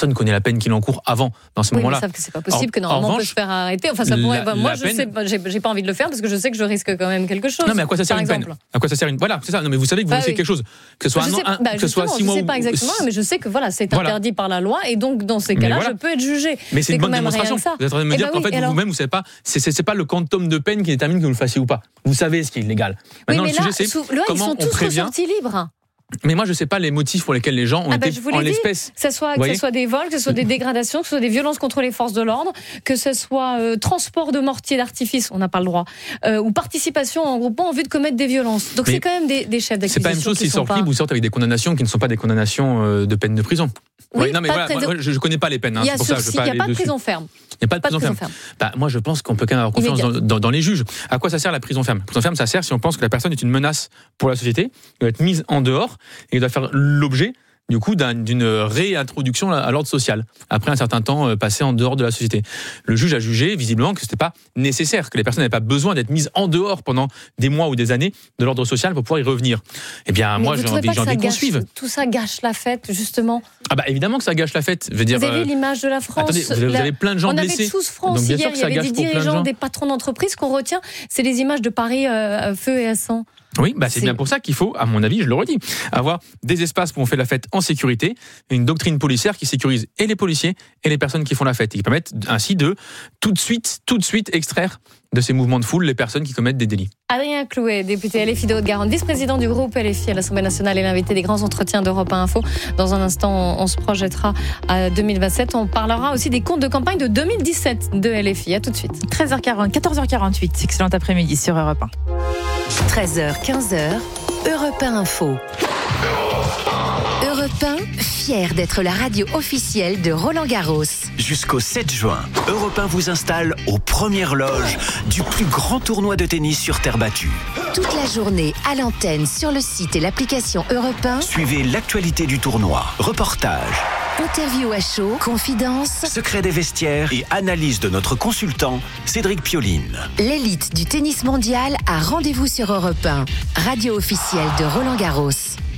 personne connaît la peine qu'il encourt avant, dans ces moments-là. Ils savent que c'est pas possible, que normalement on peut se faire arrêter. Enfin, ça pourrait. Moi, je sais, j'ai pas envie de le faire parce que je sais que je risque quand même quelque chose. Non, mais à quoi ça sert une peine ? À quoi ça sert une... Voilà, c'est ça. Non, mais vous savez que vous risquez quelque chose, que ce soit que ce soit 6 mois. Je sais pas exactement, mais je sais que c'est interdit par la loi, et donc dans ces cas-là, je peux être jugé. Mais c'est une bonne démonstration. Vous êtes en train de me dire qu'en fait, vous-même, vous savez pas, c'est pas le quantum de peine qui détermine que vous le fassiez ou pas. Vous savez ce qui est illégal. Maintenant, le sujet, c'est comment on prévient. Ils sont tous ressortis libres. Mais moi, je ne sais pas les motifs pour lesquels les gens ont été en l'espèce. Que ce soit des vols, que ce soit des dégradations, que ce soit des violences contre les forces de l'ordre, que ce soit transport de mortiers d'artifice, on n'a pas le droit, ou participation en groupement en vue de commettre des violences. Donc c'est quand même des chefs d'accusation. C'est pas la même chose s'ils sortent libres ou sortent avec des condamnations qui ne sont pas des condamnations de peine de prison. Oui, non, mais voilà, moi, je ne connais pas les peines. Il n'y a pas de prison ferme. Il n'y a pas de prison ferme. Moi, je pense qu'on peut quand même avoir confiance dans les juges. À quoi ça sert la prison ferme ? La prison ferme, ça sert si on pense que la personne est une menace pour la société, elle doit être mise en dehors et doit faire l'objet du coup d'une réintroduction à l'ordre social après un certain temps passé en dehors de la société. Le juge a jugé visiblement que c'était pas nécessaire, que les personnes n'avaient pas besoin d'être mises en dehors pendant des mois ou des années de l'ordre social pour pouvoir y revenir. Eh bien, moi, j'ai envie qu'on suive. Tout ça gâche la fête, justement. Ah bah évidemment que ça gâche la fête. Je veux dire, vous avez l'image de la France. Attendez, vous avez plein de gens blessés. On avait Tous France hier, il y avait des dirigeants, des patrons d'entreprise qu'on retient. C'est les images de Paris à feu et à sang. Oui, c'est bien pour ça qu'il faut, à mon avis, je le redis, avoir des espaces où on fait la fête en sécurité, une doctrine policière qui sécurise et les policiers et les personnes qui font la fête et qui permettent ainsi de tout de suite extraire de ces mouvements de foule les personnes qui commettent des délits. Adrien Clouet, député LFI de Haute-Garonne, vice-président du groupe LFI à l'Assemblée nationale et l'invité des grands entretiens d'Europe 1 Info. Dans un instant, on se projettera à 2027. On parlera aussi des comptes de campagne de 2017 de LFI. À tout de suite. 14h48. Excellent après-midi sur Europe 1. 13h, 15h, Europe 1 Info. Europe 1, fier d'être la radio officielle de Roland-Garros. Jusqu'au 7 juin, Europe 1 vous installe aux premières loges du plus grand tournoi de tennis sur terre battue. Toute la journée à l'antenne, sur le site et l'application Europe 1. Suivez l'actualité du tournoi, reportages, interview à chaud, confidences, secrets des vestiaires et analyse de notre consultant Cédric Pioline. L'élite du tennis mondial a rendez-vous sur Europe 1, radio officielle de Roland-Garros.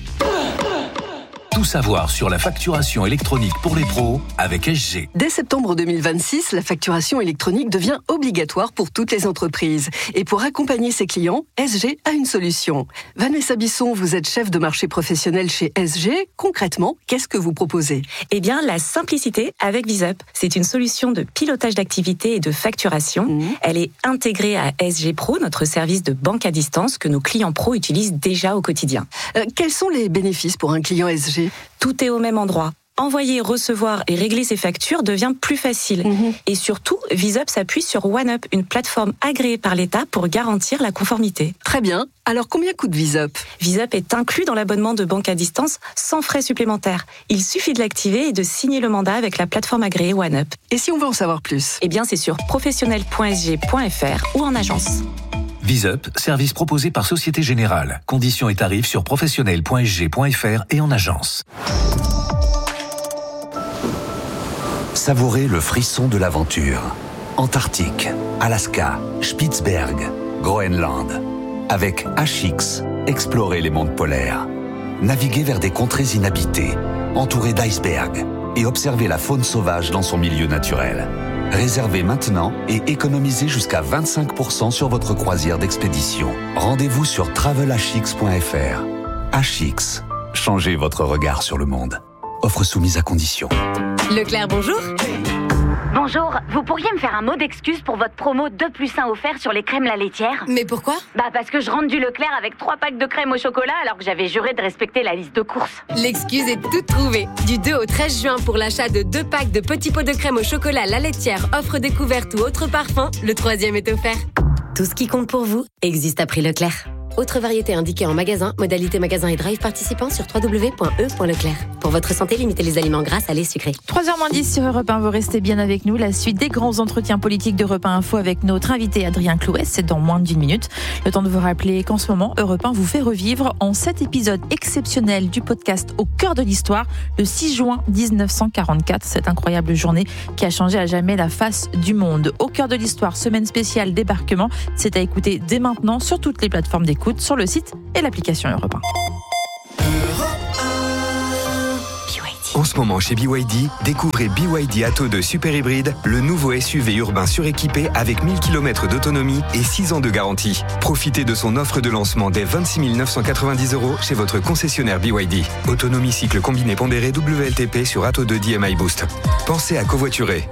Tout savoir sur la facturation électronique pour les pros avec SG. Dès septembre 2026, la facturation électronique devient obligatoire pour toutes les entreprises. Et pour accompagner ses clients, SG a une solution. Vanessa Bisson, vous êtes chef de marché professionnel chez SG. Concrètement, qu'est-ce que vous proposez ? Eh bien, la simplicité avec VisUp. C'est une solution de pilotage d'activité et de facturation. Elle est intégrée à SG Pro, notre service de banque à distance que nos clients pros utilisent déjà au quotidien. Quels sont les bénéfices pour un client SG ? Tout est au même endroit. Envoyer, recevoir et régler ses factures devient plus facile. Et surtout, VisUp s'appuie sur OneUp, une plateforme agréée par l'État pour garantir la conformité. Très bien. Alors, combien coûte VisUp ? VisUp est inclus dans l'abonnement de banque à distance sans frais supplémentaires. Il suffit de l'activer et de signer le mandat avec la plateforme agréée OneUp. Et si on veut en savoir plus ? Eh bien, c'est sur professionnel.sg.fr ou en agence. VisUp, service proposé par Société Générale. Conditions et tarifs sur professionnel.sg.fr et en agence. Savourez le frisson de l'aventure. Antarctique, Alaska, Spitzberg, Groenland. Avec HX, explorez les mondes polaires. Naviguez vers des contrées inhabitées, entourées d'icebergs, et observez la faune sauvage dans son milieu naturel. Réservez maintenant et économisez jusqu'à 25% sur votre croisière d'expédition. Rendez-vous sur travelhx.fr. HX, changez votre regard sur le monde. Offre soumise à condition. Leclerc, bonjour. Bonjour, vous pourriez me faire un mot d'excuse pour votre promo 2+1 offert sur les crèmes La Laitière ? Mais pourquoi ? Parce que je rentre du Leclerc avec 3 packs de crème au chocolat alors que j'avais juré de respecter la liste de courses. L'excuse est toute trouvée. Du 2 au 13 juin pour l'achat de 2 packs de petits pots de crème au chocolat La Laitière, offre découverte ou autre parfum, le 3e est offert. Tout ce qui compte pour vous existe à prix Leclerc. Autre variété indiquée en magasin, modalité magasin et drive participant sur www.e.leclerc. Pour votre santé, limitez les aliments gras, salés, sucrés. 3h10 sur Europe 1, vous restez bien avec nous. La suite des grands entretiens politiques d'Europe 1 Info avec notre invité Adrien Clouet, c'est dans moins d'1 minute. Le temps de vous rappeler qu'en ce moment, Europe 1 vous fait revivre en 7 épisodes exceptionnels du podcast Au cœur de l'histoire, le 6 juin 1944. Cette incroyable journée qui a changé à jamais la face du monde. Au cœur de l'histoire, semaine spéciale débarquement, c'est à écouter dès maintenant sur toutes les plateformes d'écoute, sur le site et l'application Europe 1. En ce moment chez BYD, découvrez BYD Atto 2 Super Hybride, le nouveau SUV urbain suréquipé avec 1000 km d'autonomie et 6 ans de garantie. Profitez de son offre de lancement dès 26 990 € chez votre concessionnaire BYD. Autonomie cycle combiné pondéré WLTP sur Atto 2 DMI Boost. Pensez à covoiturer.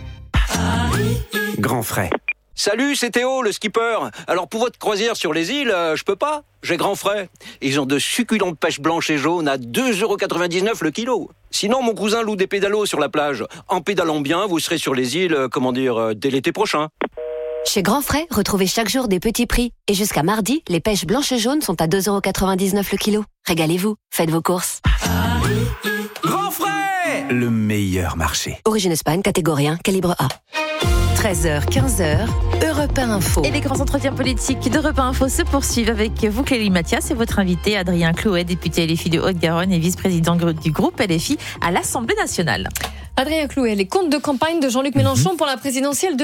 Grand frais. Salut, c'est Théo, le skipper. Alors pour votre croisière sur les îles, je peux pas. J'ai grand frais. Ils ont de succulentes pêches blanches et jaunes à 2,99 € le kilo. Sinon, mon cousin loue des pédalos sur la plage. En pédalant bien, vous serez sur les îles, dès l'été prochain. Chez Grand Frais, retrouvez chaque jour des petits prix. Et jusqu'à mardi, les pêches blanches et jaunes sont à 2,99 € le kilo. Régalez-vous, faites vos courses. Grand frais, le meilleur marché. Origine Espagne, catégorie 1, calibre A. 13h, 15h, Europe 1 Info. Et les grands entretiens politiques d'Europe 1 Info se poursuivent avec vous, Clélie Mathias, et votre invité, Adrien Clouet, député LFI de Haute-Garonne et vice-président du groupe LFI à l'Assemblée nationale. Adrien Clouet, les comptes de campagne de Jean-Luc Mélenchon pour la présidentielle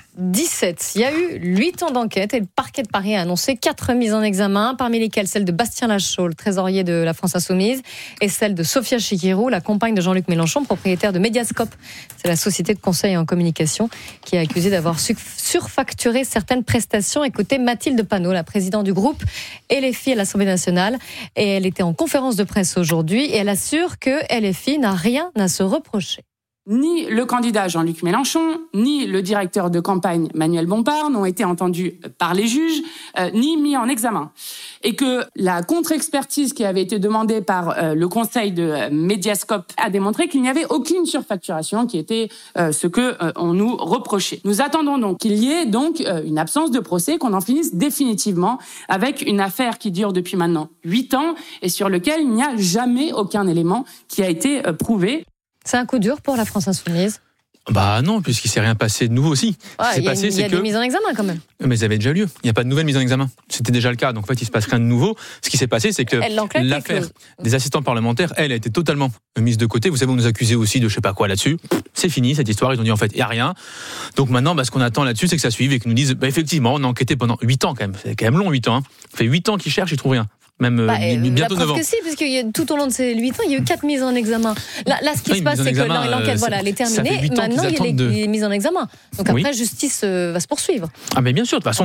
2017. Il y a eu 8 ans d'enquête et le parquet de Paris a annoncé 4 mises en examen, parmi lesquelles celle de Bastien Lachaud, le trésorier de la France Insoumise, et celle de Sophia Chikirou, la compagne de Jean-Luc Mélenchon, propriétaire de Mediascope. C'est la société de conseil en communication qui est accusée d'avoir surfacturé certaines prestations. Écoutez Mathilde Panot, la présidente du groupe LFI à l'Assemblée nationale. Et elle était en conférence de presse aujourd'hui et elle assure que LFI n'a rien à se reprocher. Ni le candidat Jean-Luc Mélenchon, ni le directeur de campagne Manuel Bompard n'ont été entendus par les juges, ni mis en examen. Et que la contre-expertise qui avait été demandée par le conseil de Mediascope a démontré qu'il n'y avait aucune surfacturation qui était ce que on nous reprochait. Nous attendons donc qu'il y ait donc une absence de procès, qu'on en finisse définitivement avec une affaire qui dure depuis maintenant 8 ans et sur lequel il n'y a jamais aucun élément qui a été prouvé. C'est un coup dur pour la France Insoumise. Bah non, puisqu'il ne s'est rien passé de nouveau aussi. Il y a des mises en examen quand même. Mais ça avait déjà lieu. Il n'y a pas de nouvelle mise en examen. C'était déjà le cas. Donc en fait, il ne se passe rien de nouveau. Ce qui s'est passé, c'est que l'affaire des assistants parlementaires, elle a été totalement mise de côté. Vous savez, on nous accusait aussi de je sais pas quoi là-dessus. C'est fini cette histoire. Ils ont dit en fait, il n'y a rien. Donc maintenant, ce qu'on attend là-dessus, c'est que ça suive et qu'ils nous disent, effectivement, on a enquêté pendant 8 ans quand même. C'est quand même long, 8 ans. Ça fait 8 ans qu'ils cherchent, ils ne trouvent rien. Même bientôt 9 ans. Que si, parce que tout au long de ces 8 ans, il y a eu 4 mises en examen. Là ce qui se passe, c'est que l'enquête, elle est terminée. Maintenant, il y a les mises en examen. Donc après, justice va se poursuivre. Ah mais bien sûr, de toute façon,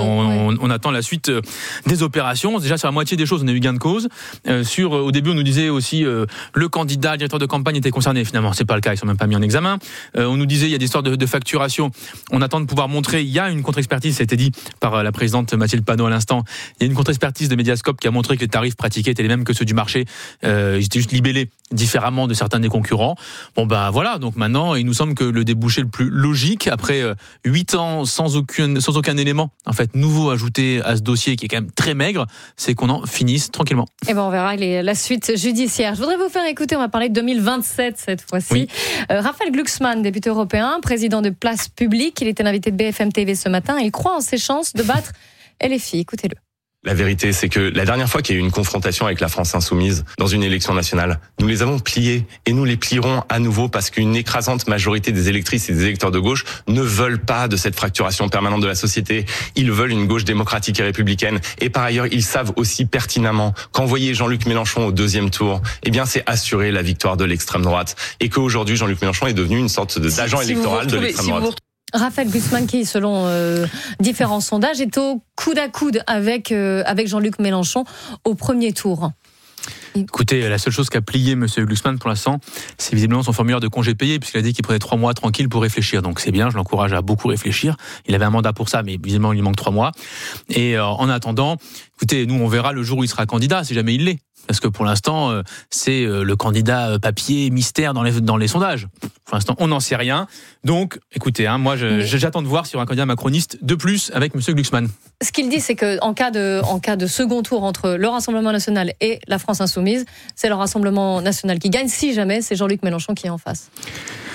on attend la suite des opérations. Déjà, sur la moitié des choses, on a eu gain de cause. Au début, on nous disait aussi le candidat, le directeur de campagne était concerné. Finalement, c'est pas le cas, ils sont même pas mis en examen. On nous disait, il y a des histoires de facturation. On attend de pouvoir montrer, il y a une contre-expertise, ça a été dit par la présidente Mathilde Panot à l'instant. Il y a une contre-expertise de Mediascope qui a montré que les tarifs pratiqués étaient les mêmes que ceux du marché. Ils étaient juste libellés différemment de certains des concurrents. Voilà, donc maintenant, il nous semble que le débouché le plus logique, après 8 ans sans aucun élément en fait nouveau ajouté à ce dossier qui est quand même très maigre, c'est qu'on en finisse tranquillement. Et on verra la suite judiciaire. Je voudrais vous faire écouter, on va parler de 2027 cette fois-ci. Oui. Raphaël Glucksmann, député européen, président de Place Publique, il était l'invité de BFM TV ce matin. Il croit en ses chances de battre LFI. Écoutez-le. La vérité, c'est que la dernière fois qu'il y a eu une confrontation avec la France Insoumise dans une élection nationale, nous les avons pliés et nous les plierons à nouveau parce qu'une écrasante majorité des électrices et des électeurs de gauche ne veulent pas de cette fracturation permanente de la société. Ils veulent une gauche démocratique et républicaine. Et par ailleurs, ils savent aussi pertinemment qu'envoyer Jean-Luc Mélenchon au deuxième tour, c'est assurer la victoire de l'extrême droite. Et qu'aujourd'hui, Jean-Luc Mélenchon est devenu une sorte d'agent électoral de l'extrême droite. Raphaël Glucksmann, qui, selon différents sondages, est au coude à coude avec Jean-Luc Mélenchon au premier tour. Écoutez, la seule chose qu'a plié M. Glucksmann pour l'instant, c'est visiblement son formulaire de congé payé, puisqu'il a dit qu'il prenait 3 mois tranquille pour réfléchir. Donc c'est bien, je l'encourage à beaucoup réfléchir. Il avait un mandat pour ça, mais visiblement il lui manque 3 mois. Et en attendant, écoutez, nous on verra le jour où il sera candidat, si jamais il l'est. Parce que pour l'instant, c'est le candidat papier mystère dans les sondages. Pour l'instant, on n'en sait rien. Donc, écoutez, moi, j'attends de voir s'il y aura un candidat macroniste de plus avec M. Glucksmann. Ce qu'il dit, c'est qu'en cas de second tour entre le Rassemblement national et la France Insoumise, c'est le Rassemblement national qui gagne, si jamais c'est Jean-Luc Mélenchon qui est en face.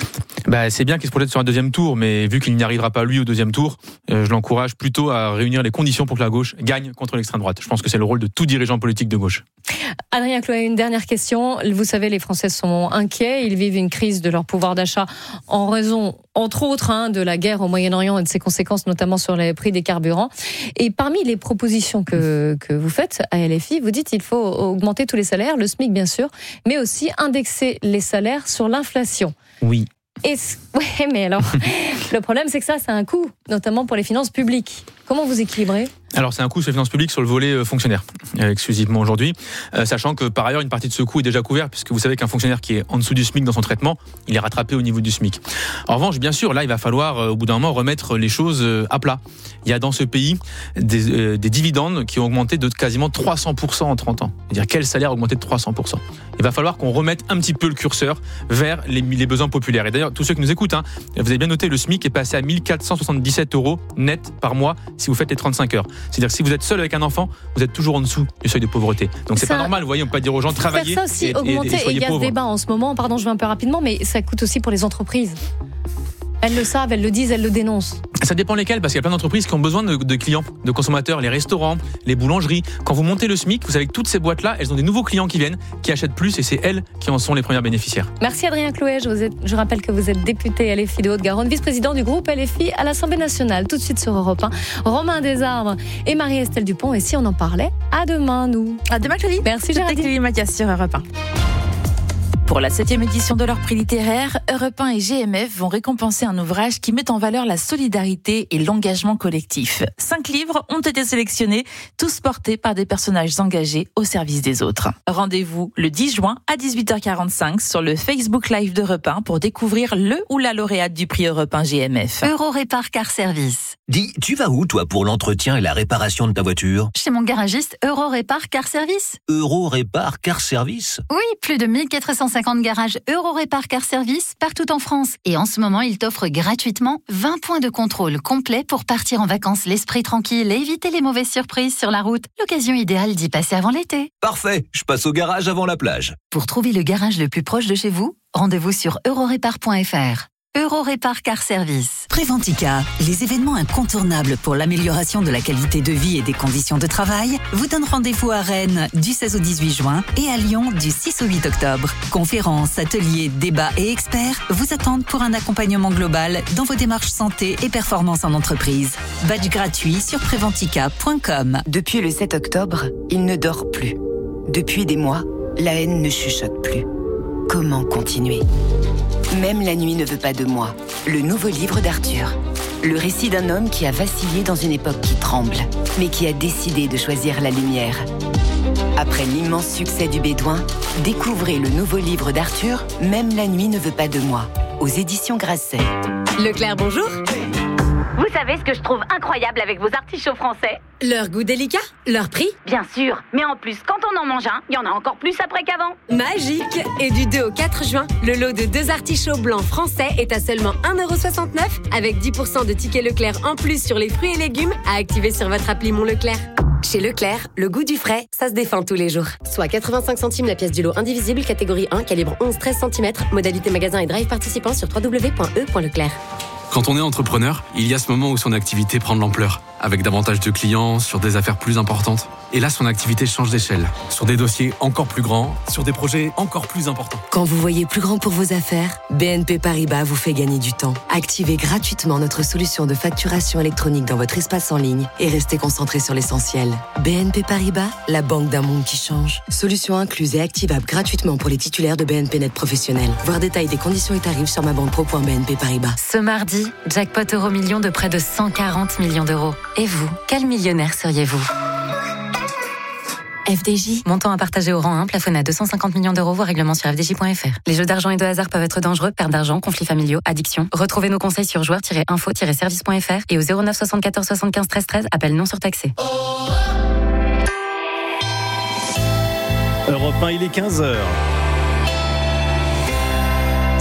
C'est bien qu'il se projette sur un deuxième tour, mais vu qu'il n'y arrivera pas lui au deuxième tour, je l'encourage plutôt à réunir les conditions pour que la gauche gagne contre l'extrême droite. Je pense que c'est le rôle de tout dirigeant politique de gauche. Adrien Chloé, une dernière question. Vous savez, les Français sont inquiets. Ils vivent une crise de leur pouvoir d'achat en raison, entre autres, de la guerre au Moyen-Orient et de ses conséquences, notamment sur les prix des carburants. Et parmi les propositions que vous faites à LFI, vous dites qu'il faut augmenter tous les salaires, le SMIC bien sûr, mais aussi indexer les salaires sur l'inflation. Oui. Ouais, mais alors, le problème, c'est que ça a un coût, notamment pour les finances publiques. Comment vous équilibrez ? Alors c'est un coût sur les finances publiques sur le volet fonctionnaire, exclusivement aujourd'hui, sachant que par ailleurs une partie de ce coût est déjà couvert, puisque vous savez qu'un fonctionnaire qui est en dessous du SMIC dans son traitement, il est rattrapé au niveau du SMIC. En revanche, bien sûr, là il va falloir au bout d'un moment remettre les choses à plat. Il y a dans ce pays des dividendes qui ont augmenté de quasiment 300% en 30 ans. C'est-à-dire quel salaire a augmenté de 300%. Il va falloir qu'on remette un petit peu le curseur vers les besoins populaires. Et d'ailleurs, tous ceux qui nous écoutent, vous avez bien noté, le SMIC est passé à 1477 € net par mois si vous faites les 35 heures. C'est-à-dire que si vous êtes seul avec un enfant, vous êtes toujours en dessous du seuil de pauvreté. Donc c'est pas normal, vous voyez, on peut pas dire aux gens travailler ça aussi, et augmenter, soyez et il y a pauvres. ce débat en ce moment, pardon, je vais un peu rapidement, mais ça coûte aussi pour les entreprises. Elles le savent, elles le disent, elles le dénoncent. Ça dépend lesquelles, parce qu'il y a plein d'entreprises qui ont besoin de clients, de consommateurs, les restaurants, les boulangeries. Quand vous montez le SMIC, vous savez que toutes ces boîtes-là, elles ont des nouveaux clients qui viennent, qui achètent plus, et c'est elles qui en sont les premières bénéficiaires. Merci Adrien Chloé, je rappelle que vous êtes député LFI de Haute-Garonne, vice-président du groupe LFI à l'Assemblée nationale. Tout de suite sur Europe 1, Romain Desarbres et Marie-Estelle Dupont. Et si on en parlait, à demain nous. À demain Chloé. Merci Géraldine. Chloé Mathias sur Europe 1. Pour la 7e édition de leur prix littéraire, Europe 1 et GMF vont récompenser un ouvrage qui met en valeur la solidarité et l'engagement collectif. 5 livres ont été sélectionnés, tous portés par des personnages engagés au service des autres. Rendez-vous le 10 juin à 18h45 sur le Facebook Live d'Europe 1 pour découvrir le ou la lauréate du prix Europe 1 GMF. Eurorépar Car Service. Dis, tu vas où toi pour l'entretien et la réparation de ta voiture ? Chez mon garagiste Eurorépar Car Service. Eurorépar Car Service ? Oui, plus de 1450 garages Eurorépar Car Service partout en France. Et en ce moment, il t'offre gratuitement 20 points de contrôle complets pour partir en vacances l'esprit tranquille et éviter les mauvaises surprises sur la route. L'occasion idéale d'y passer avant l'été. Parfait, je passe au garage avant la plage. Pour trouver le garage le plus proche de chez vous, rendez-vous sur eurorépar.fr. Eurorépar Car Service. Préventica, les événements incontournables pour l'amélioration de la qualité de vie et des conditions de travail, vous donnent rendez-vous à Rennes du 16 au 18 juin et à Lyon du 6 au 8 octobre. Conférences, ateliers, débats et experts vous attendent pour un accompagnement global dans vos démarches santé et performance en entreprise. Badge gratuit sur préventica.com. Depuis le 7 octobre, il ne dort plus. Depuis des mois, la haine ne chuchote plus. Comment continuer ? Même la nuit ne veut pas de moi. Le nouveau livre d'Arthur. Le récit d'un homme qui a vacillé dans une époque qui tremble, mais qui a décidé de choisir la lumière. Après l'immense succès du Bédouin, découvrez le nouveau livre d'Arthur, Même la nuit ne veut pas de moi, aux éditions Grasset. Leclerc, bonjour. Vous savez ce que je trouve incroyable avec vos artichauts français ? Leur goût délicat, leur prix ? Bien sûr, mais en plus, quand on en mange un, il y en a encore plus après qu'avant. Magique ! Et du 2 au 4 juin, le lot de 2 artichauts blancs français est à seulement 1,69 € avec 10% de tickets Leclerc en plus sur les fruits et légumes à activer sur votre appli Mon Leclerc. Chez Leclerc, le goût du frais, ça se défend tous les jours. Soit 85 centimes la pièce du lot indivisible, catégorie 1, calibre 11-13 cm, modalité magasin et drive participant sur www.e.leclerc. Quand on est entrepreneur, il y a ce moment où son activité prend de l'ampleur, avec davantage de clients, sur des affaires plus importantes. Et là, son activité change d'échelle, sur des dossiers encore plus grands, sur des projets encore plus importants. Quand vous voyez plus grand pour vos affaires, BNP Paribas vous fait gagner du temps. Activez gratuitement notre solution de facturation électronique dans votre espace en ligne et restez concentré sur l'essentiel. BNP Paribas, la banque d'un monde qui change. Solution incluse et activable gratuitement pour les titulaires de BNP Net Professionnel. Voir détail des conditions et tarifs sur mabanque.pro.bnp Paribas. Ce mardi, jackpot Euro-Million de près de 140 millions d'euros. Et vous, quel millionnaire seriez-vous ? FDJ. Montant à partager au rang 1, plafonné à 250 millions d'euros, voire règlement sur fdj.fr. Les jeux d'argent et de hasard peuvent être dangereux, perte d'argent, conflits familiaux, addiction. Retrouvez nos conseils sur joueurs-info-service.fr et au 09 74 75 13 13, appel non surtaxé. Europe 1, il est 15h.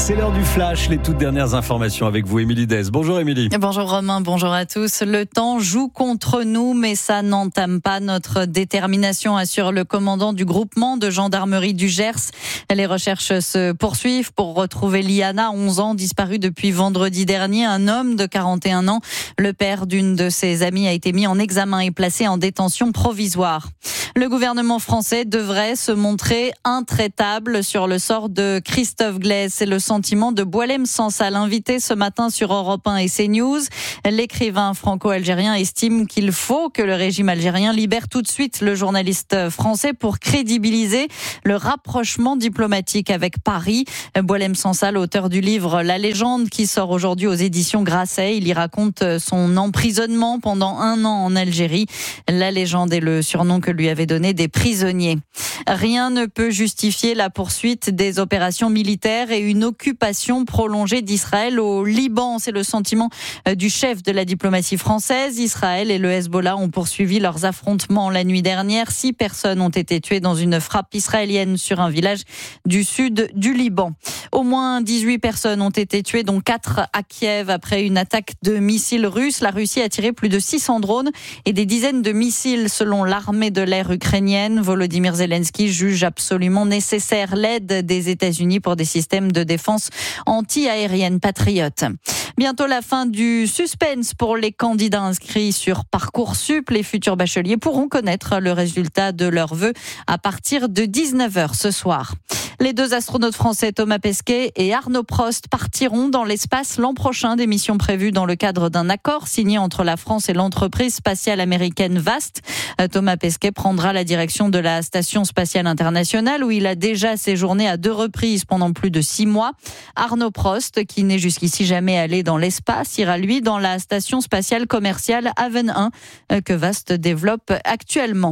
C'est l'heure du flash, les toutes dernières informations avec vous, Émilie Dez. Bonjour Émilie. Bonjour Romain, bonjour à tous. Le temps joue contre nous, mais ça n'entame pas notre détermination, assure le commandant du groupement de gendarmerie du Gers. Les recherches se poursuivent pour retrouver Liana, 11 ans, disparue depuis vendredi dernier. Un homme de 41 ans, le père d'une de ses amies, a été mis en examen et placé en détention provisoire. Le gouvernement français devrait se montrer intraitable sur le sort de Christophe Glaise. C'est le sentiment de Boualem Sansal, invité ce matin sur Europe 1 et CNews. L'écrivain franco-algérien estime qu'il faut que le régime algérien libère tout de suite le journaliste français pour crédibiliser le rapprochement diplomatique avec Paris. Boualem Sansal, auteur du livre La Légende, qui sort aujourd'hui aux éditions Grasset. Il y raconte son emprisonnement pendant 1 an en Algérie. La Légende est le surnom que lui avait donné des prisonniers. Rien ne peut justifier la poursuite des opérations militaires et une occupation prolongée d'Israël au Liban. C'est le sentiment du chef de la diplomatie française. Israël et le Hezbollah ont poursuivi leurs affrontements la nuit dernière. 6 personnes ont été tuées dans une frappe israélienne sur un village du sud du Liban. Au moins 18 personnes ont été tuées, dont 4 à Kiev après une attaque de missiles russes. La Russie a tiré plus de 600 drones et des dizaines de missiles selon l'armée de l'air ukrainienne. Volodymyr Zelensky juge absolument nécessaire l'aide des États-Unis pour des systèmes de défense anti-aérienne patriotes. Bientôt la fin du suspense pour les candidats inscrits sur Parcoursup. Les futurs bacheliers pourront connaître le résultat de leurs vœux à partir de 19h ce soir. Les 2 astronautes français Thomas Pesquet et Arnaud Prost partiront dans l'espace l'an prochain, des missions prévues dans le cadre d'un accord signé entre la France et l'entreprise spatiale américaine VAST. Thomas Pesquet prendra la direction de la Station spatiale internationale où il a déjà séjourné à 2 reprises pendant plus de 6 mois. Arnaud Prost, qui n'est jusqu'ici jamais allé dans l'espace, ira lui dans la Station spatiale commerciale Haven 1 que VAST développe actuellement.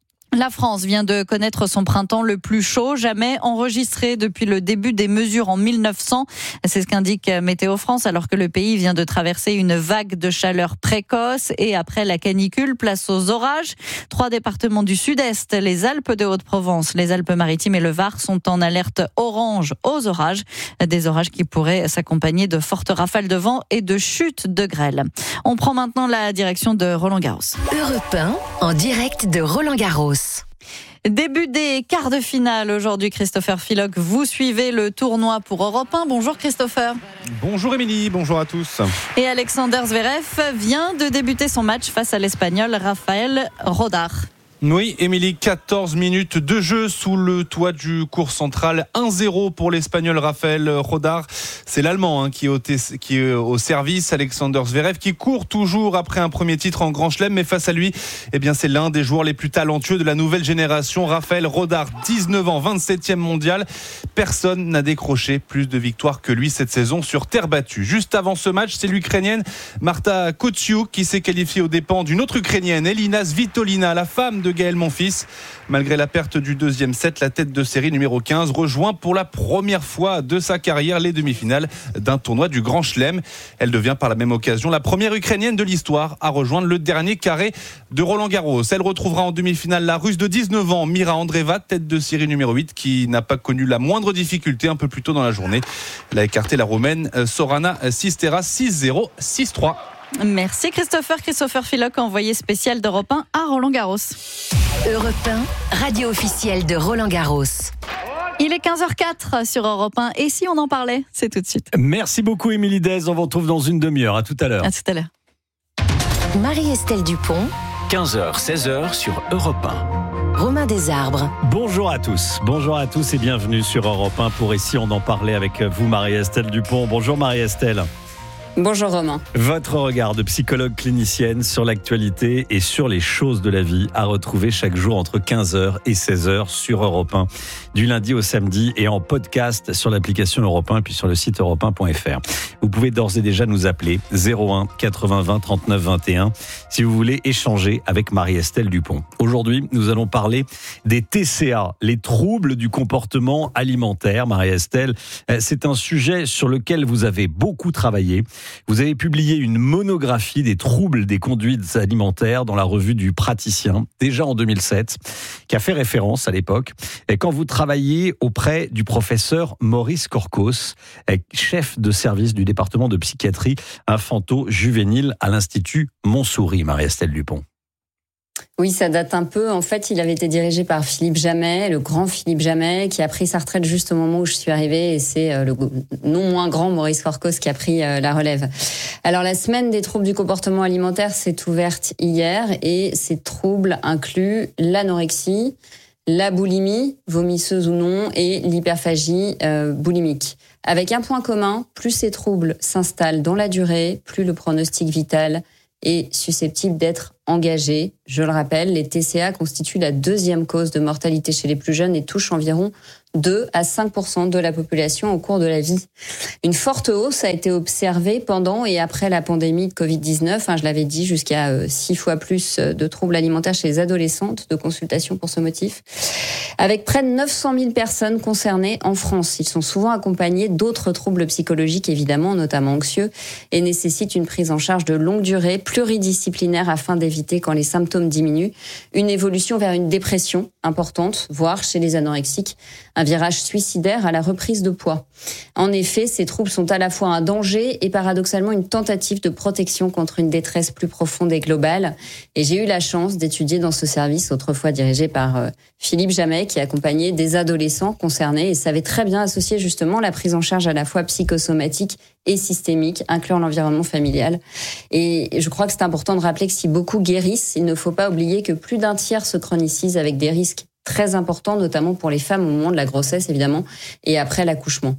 La France vient de connaître son printemps le plus chaud jamais enregistré depuis le début des mesures en 1900. C'est ce qu'indique Météo France, alors que le pays vient de traverser une vague de chaleur précoce et après la canicule, place aux orages. 3 départements du sud-est, les Alpes de Haute-Provence, les Alpes-Maritimes et le Var sont en alerte orange aux orages. Des orages qui pourraient s'accompagner de fortes rafales de vent et de chutes de grêle. On prend maintenant la direction de Roland-Garros. Europe 1, en direct de Roland-Garros. Début des quarts de finale aujourd'hui, Christopher Philock. Vous suivez le tournoi pour Europe 1. Bonjour Christopher. Bonjour Émilie, bonjour à tous. Et Alexander Zverev vient de débuter son match face à l'Espagnol Rafael Rodar. Oui, Émilie, 14 minutes de jeu sous le toit du court central. 1-0 pour l'Espagnol Rafael Rodar. C'est l'Allemand qui est au service. Alexander Zverev qui court toujours après un premier titre en Grand Chelem. Mais face à lui, c'est l'un des joueurs les plus talentueux de la nouvelle génération. Rafael Rodar, 19 ans, 27e mondial. Personne n'a décroché plus de victoires que lui cette saison sur terre battue. Juste avant ce match, c'est l'Ukrainienne Marta Kotsiuk qui s'est qualifiée aux dépens d'une autre Ukrainienne, Elina Svitolina, la femme de Gaël Monfils. Malgré la perte du 2e set, la tête de série numéro 15 rejoint pour la première fois de sa carrière les demi-finales d'un tournoi du Grand Chelem. Elle devient par la même occasion la première Ukrainienne de l'histoire à rejoindre le dernier carré de Roland-Garros. Elle retrouvera en demi-finale la Russe de 19 ans, Mira Andreeva, tête de série numéro 8, qui n'a pas connu la moindre difficulté un peu plus tôt dans la journée. Elle a écarté la Roumaine Sorana Sistera 6-0, 6-3. Merci Christopher Philock, envoyé spécial d'Europe 1 à Roland-Garros. Europe 1, radio officielle de Roland-Garros. Il est 15h04 sur Europe 1. Et si on en parlait, c'est tout de suite. Merci beaucoup Émilie Dez. On vous retrouve dans une demi-heure. À tout à l'heure. À tout à l'heure. Marie-Estelle Dupont. 15h, 16h sur Europe 1. Romain Desarbres. Bonjour à tous et bienvenue sur Europe 1 pour Ici on en parlait avec vous Marie-Estelle Dupont. Bonjour Marie-Estelle. Bonjour Romain. Votre regard de psychologue clinicienne sur l'actualité et sur les choses de la vie à retrouver chaque jour entre 15h et 16h sur Europe 1, du lundi au samedi et en podcast sur l'application Europe 1 et puis sur le site europe1.fr. Vous pouvez d'ores et déjà nous appeler 01 80 20 39 21 si vous voulez échanger avec Marie-Estelle Dupont. Aujourd'hui, nous allons parler des TCA, les troubles du comportement alimentaire. Marie-Estelle, c'est un sujet sur lequel vous avez beaucoup travaillé. Vous avez publié une monographie des troubles des conduites alimentaires dans la revue du Praticien, déjà en 2007, qui a fait référence à l'époque. Et quand vous travailliez auprès du professeur Maurice Corcos, chef de service du département de psychiatrie infanto-juvénile à l'Institut Montsouris, Marie-Estelle Dupont. Oui, ça date un peu. En fait, il avait été dirigé par Philippe Jamet, le grand Philippe Jamet, qui a pris sa retraite juste au moment où je suis arrivée. Et c'est le non moins grand Maurice Corcos qui a pris la relève. Alors, la semaine des troubles du comportement alimentaire s'est ouverte hier. Et ces troubles incluent l'anorexie, la boulimie, vomisseuse ou non, et l'hyperphagie boulimique. Avec un point commun, plus ces troubles s'installent dans la durée, plus le pronostic vital est susceptible d'être engagé. Je le rappelle, les TCA constituent la deuxième cause de mortalité chez les plus jeunes et touchent environ 2 à 5% de la population au cours de la vie. Une forte hausse a été observée pendant et après la pandémie de Covid-19. Je l'avais dit, jusqu'à 6 fois plus de troubles alimentaires chez les adolescentes, de consultations pour ce motif. Avec près de 900 000 personnes concernées en France. Ils sont souvent accompagnés d'autres troubles psychologiques, évidemment, notamment anxieux, et nécessitent une prise en charge de longue durée, pluridisciplinaire, afin d'éviter, quand les symptômes diminuent, une évolution vers une dépression importante, voire chez les anorexiques, un virage suicidaire à la reprise de poids. En effet, ces troubles sont à la fois un danger et paradoxalement une tentative de protection contre une détresse plus profonde et globale. Et j'ai eu la chance d'étudier dans ce service, autrefois dirigé par Philippe Jamet, qui accompagnait des adolescents concernés et savait très bien associer justement la prise en charge à la fois psychosomatique et systémique, incluant l'environnement familial. Et je crois que c'est important de rappeler que si beaucoup guérissent, il ne faut pas oublier que plus d'un tiers se chronicisent avec des risques très important, notamment pour les femmes au moment de la grossesse, évidemment, et après l'accouchement.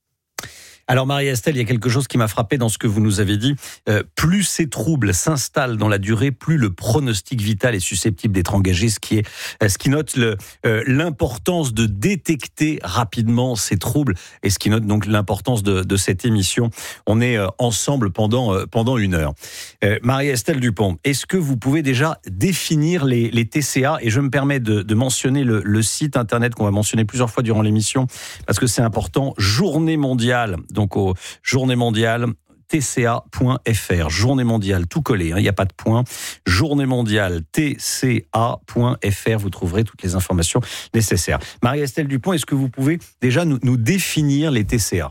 Alors Marie-Estelle, il y a quelque chose qui m'a frappé dans ce que vous nous avez dit. Plus ces troubles s'installent dans la durée, plus le pronostic vital est susceptible d'être engagé, ce qui note l'importance de détecter rapidement ces troubles et ce qui note donc l'importance de cette émission. On est ensemble pendant 1 heure. Marie-Estelle Dupont, est-ce que vous pouvez déjà définir les TCA? Et je me permets de mentionner le site internet qu'on va mentionner plusieurs fois durant l'émission parce que c'est important. Journée mondiale. Donc au Journée mondiale tca.fr, Journée mondiale tout collé, il n'y a pas de point, Journée mondiale tca.fr, vous trouverez toutes les informations nécessaires. Marie-Estelle Dupont, est-ce que vous pouvez déjà nous définir les TCA?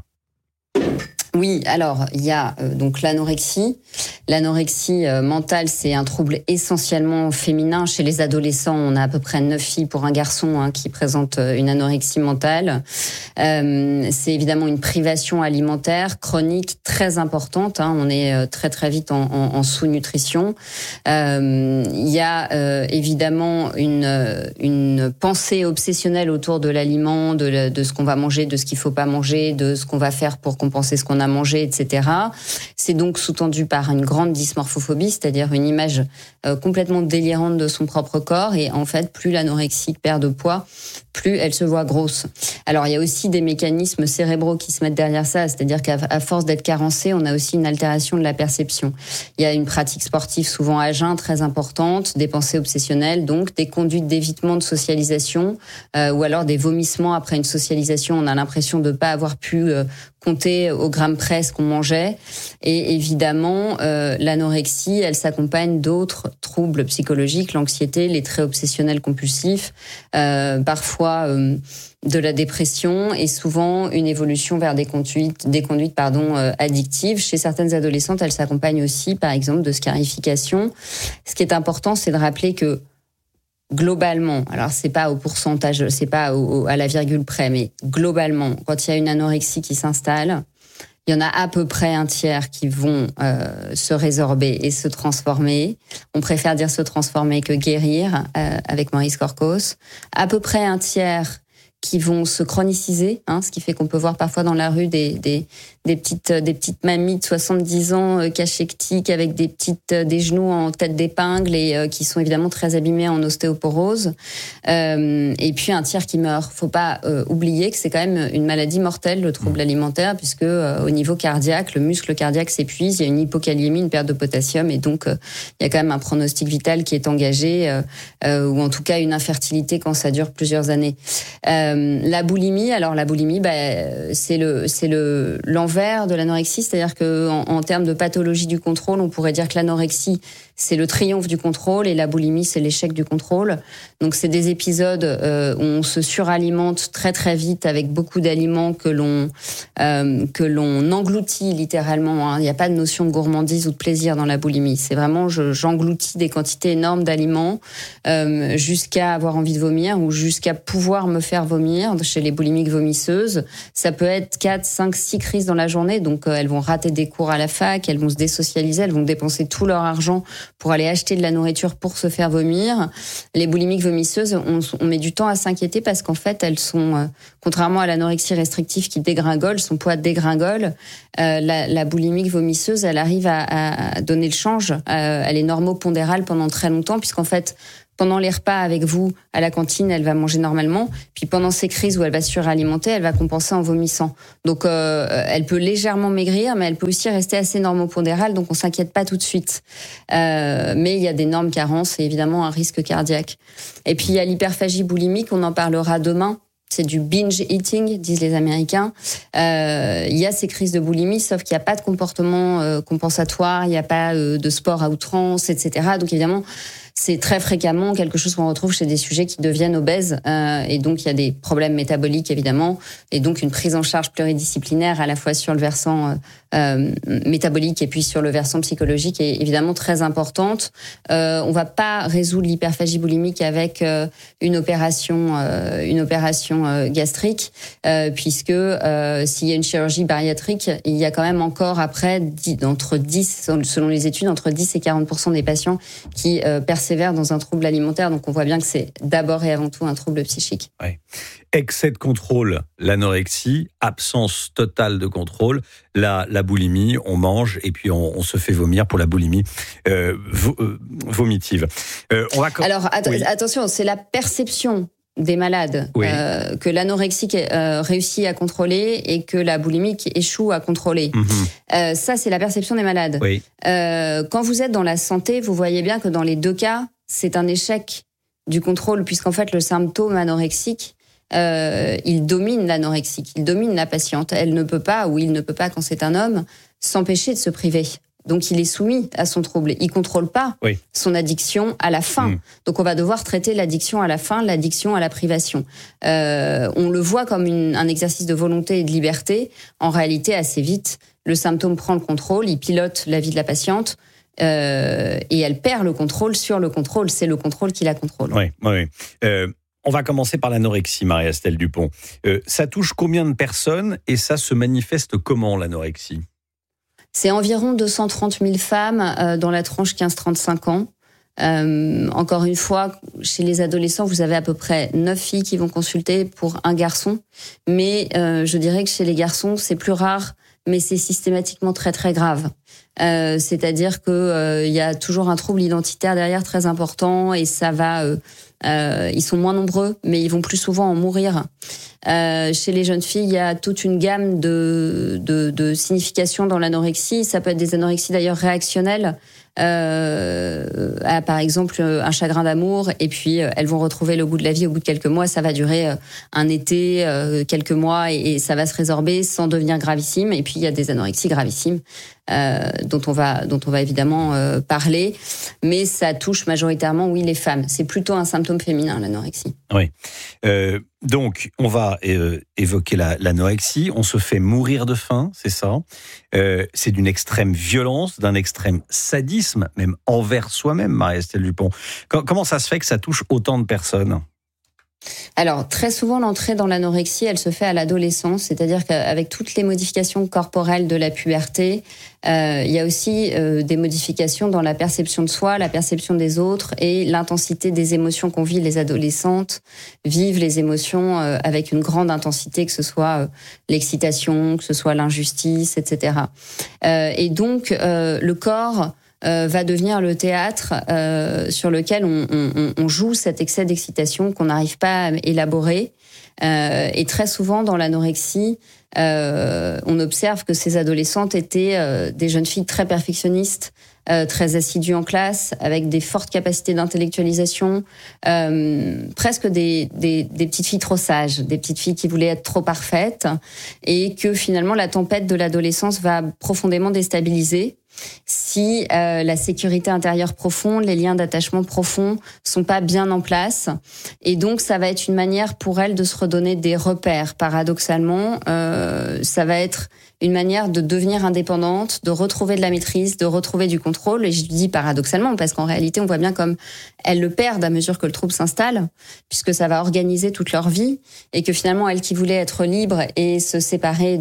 Oui, alors il y a donc l'anorexie. L'anorexie mentale, c'est un trouble essentiellement féminin. Chez les adolescents, on a à peu près 9 filles pour un garçon qui présentent une anorexie mentale. C'est évidemment une privation alimentaire chronique très importante. On est très très vite en sous-nutrition. Il y a évidemment une pensée obsessionnelle autour de l'aliment, de ce qu'on va manger, de ce qu'il faut pas manger, de ce qu'on va faire pour compenser ce qu'on a mangé, etc. C'est donc sous-tendu par une grande dysmorphophobie, c'est-à-dire une image complètement délirante de son propre corps. Et en fait, plus l'anorexique perd de poids, plus elle se voit grosse. Alors, il y a aussi des mécanismes cérébraux qui se mettent derrière ça, c'est-à-dire qu'à force d'être carencé, on a aussi une altération de la perception. Il y a une pratique sportive souvent à jeun très importante, des pensées obsessionnelles, donc des conduites d'évitement de socialisation, ou alors des vomissements après une socialisation. On a l'impression de ne pas avoir pu compter au gramme près ce qu'on mangeait. Et évidemment, l'anorexie, elle s'accompagne d'autres troubles psychologiques, l'anxiété, les traits obsessionnels compulsifs, parfois de la dépression et souvent une évolution vers des conduites addictives. Chez certaines adolescentes, elle s'accompagne aussi, par exemple, de scarification. Ce qui est important, c'est de rappeler que globalement, alors c'est pas au pourcentage, c'est pas à la virgule près, mais globalement, quand il y a une anorexie qui s'installe, il y en a à peu près un tiers qui vont se résorber et se transformer. On préfère dire se transformer que guérir, avec Maurice Corcos. À peu près un tiers qui vont se chroniciser, ce qui fait qu'on peut voir parfois dans la rue des petites mamies de 70 ans cachectiques avec des genoux en tête d'épingle et qui sont évidemment très abîmées en ostéoporose. Et puis un tiers qui meurt. Faut pas oublier que c'est quand même une maladie mortelle, le trouble alimentaire, puisque au niveau cardiaque, le muscle cardiaque s'épuise, il y a une hypokaliémie, une perte de potassium, et donc il y a quand même un pronostic vital qui est engagé, ou en tout cas une infertilité quand ça dure plusieurs années. La boulimie, c'est l'envers de l'anorexie, c'est-à-dire que en termes de pathologie du contrôle, on pourrait dire que l'anorexie, c'est le triomphe du contrôle et la boulimie, c'est l'échec du contrôle. Donc c'est des épisodes où on se suralimente très très vite avec beaucoup d'aliments que l'on engloutit littéralement. Hein. Il n'y a pas de notion de gourmandise ou de plaisir dans la boulimie. C'est vraiment j'engloutis des quantités énormes d'aliments jusqu'à avoir envie de vomir ou jusqu'à pouvoir me faire vomir. Chez les boulimiques vomisseuses, ça peut être 4, 5, 6 crises dans la journée. Donc elles vont rater des cours à la fac, elles vont se désocialiser, elles vont dépenser tout leur argent pour aller acheter de la nourriture pour se faire vomir. Les boulimiques vomisseuses, on met du temps à s'inquiéter parce qu'en fait, elles sont, contrairement à l'anorexie restrictive qui dégringole, son poids dégringole, la boulimique vomisseuse, elle arrive à donner le change. Elle est normopondérale pendant très longtemps puisqu'en fait, pendant les repas avec vous à la cantine, elle va manger normalement. Puis pendant ces crises où elle va se suralimenter, elle va compenser en vomissant. Donc elle peut légèrement maigrir, mais elle peut aussi rester assez normopondérale, donc on s'inquiète pas tout de suite. Mais il y a d'énormes carences et évidemment un risque cardiaque. Et puis il y a l'hyperphagie boulimique, on en parlera demain. C'est du binge eating, disent les Américains. Il y a ces crises de boulimie, sauf qu'il n'y a pas de comportement compensatoire, il n'y a pas de sport à outrance, etc. Donc évidemment, c'est très fréquemment quelque chose qu'on retrouve chez des sujets qui deviennent obèses. Et donc, il y a des problèmes métaboliques, évidemment. Et donc, une prise en charge pluridisciplinaire à la fois sur le versant métabolique et puis sur le versant psychologique est évidemment très importante. On va pas résoudre l'hyperphagie boulimique avec une opération gastrique, puisque s'il y a une chirurgie bariatrique, il y a quand même encore après entre 10, selon les études, entre 10 et 40% des patients qui persévèrent dans un trouble alimentaire. Donc on voit bien que c'est d'abord et avant tout un trouble psychique. Ouais. Excès de contrôle, l'anorexie, absence totale de contrôle, la boulimie, on mange et puis on se fait vomir pour la boulimie vomitive. Alors attention, c'est la perception des malades que l'anorexique réussit à contrôler et que la boulimique échoue à contrôler. Ça, c'est la perception des malades. Oui. Quand vous êtes dans la santé, vous voyez bien que dans les deux cas, c'est un échec du contrôle, puisqu'en fait, le symptôme anorexique, il domine l'anorexique, il domine la patiente. Elle ne peut pas, ou il ne peut pas, quand c'est un homme, s'empêcher de se priver. Donc, il est soumis à son trouble. Il contrôle pas son addiction à la fin. Donc, on va devoir traiter l'addiction à la fin, l'addiction à la privation. On le voit comme un exercice de volonté et de liberté. En réalité, assez vite, le symptôme prend le contrôle, il pilote la vie de la patiente et elle perd le contrôle sur le contrôle. C'est le contrôle qui la contrôle. Oui. On va commencer par l'anorexie, Marie-Estelle Dupont. Ça touche combien de personnes et ça se manifeste comment, l'anorexie ? C'est environ 230 000 femmes dans la tranche 15-35 ans. Encore une fois, chez les adolescents, vous avez à peu près 9 filles qui vont consulter pour un garçon. Mais je dirais que chez les garçons, c'est plus rare, mais c'est systématiquement très très grave. C'est-à-dire que y a toujours un trouble identitaire derrière très important et ça va... ils sont moins nombreux, mais ils vont plus souvent en mourir. Chez les jeunes filles, il y a toute une gamme de significations dans l'anorexie. Ça peut être des anorexies d'ailleurs réactionnelles, par exemple un chagrin d'amour, et puis elles vont retrouver le goût de la vie au bout de quelques mois. Ça va durer un été, quelques mois, et ça va se résorber sans devenir gravissime. Et puis il y a des anorexies gravissimes dont on va évidemment parler, mais ça touche majoritairement, les femmes. C'est plutôt un symptôme féminin, l'anorexie. Oui. Donc, on va évoquer l'anorexie. On se fait mourir de faim, c'est ça. C'est d'une extrême violence, d'un extrême sadisme, même envers soi-même, Marie-Estelle Dupont. Comment ça se fait que ça touche autant de personnes ? Alors, très souvent, l'entrée dans l'anorexie, elle se fait à l'adolescence, c'est-à-dire qu'avec toutes les modifications corporelles de la puberté, il y a aussi des modifications dans la perception de soi, la perception des autres et l'intensité des émotions qu'on vit. Les adolescentes vivent les émotions avec une grande intensité, que ce soit l'excitation, que ce soit l'injustice, etc. Et donc, le corps... va devenir le théâtre sur lequel on joue cet excès d'excitation qu'on n'arrive pas à élaborer. Et très souvent, dans l'anorexie, on observe que ces adolescentes étaient des jeunes filles très perfectionnistes, très assidus en classe, avec des fortes capacités d'intellectualisation, presque des petites filles trop sages, des petites filles qui voulaient être trop parfaites, et que finalement la tempête de l'adolescence va profondément déstabiliser si la sécurité intérieure profonde, les liens d'attachement profonds sont pas bien en place. Et donc ça va être une manière pour elle de se redonner des repères. Paradoxalement, ça va être une manière de devenir indépendante, de retrouver de la maîtrise, de retrouver du contrôle. Et je dis paradoxalement parce qu'en réalité, on voit bien comme elles le perdent à mesure que le trouble s'installe, puisque ça va organiser toute leur vie, et que finalement, elles qui voulaient être libres et se séparer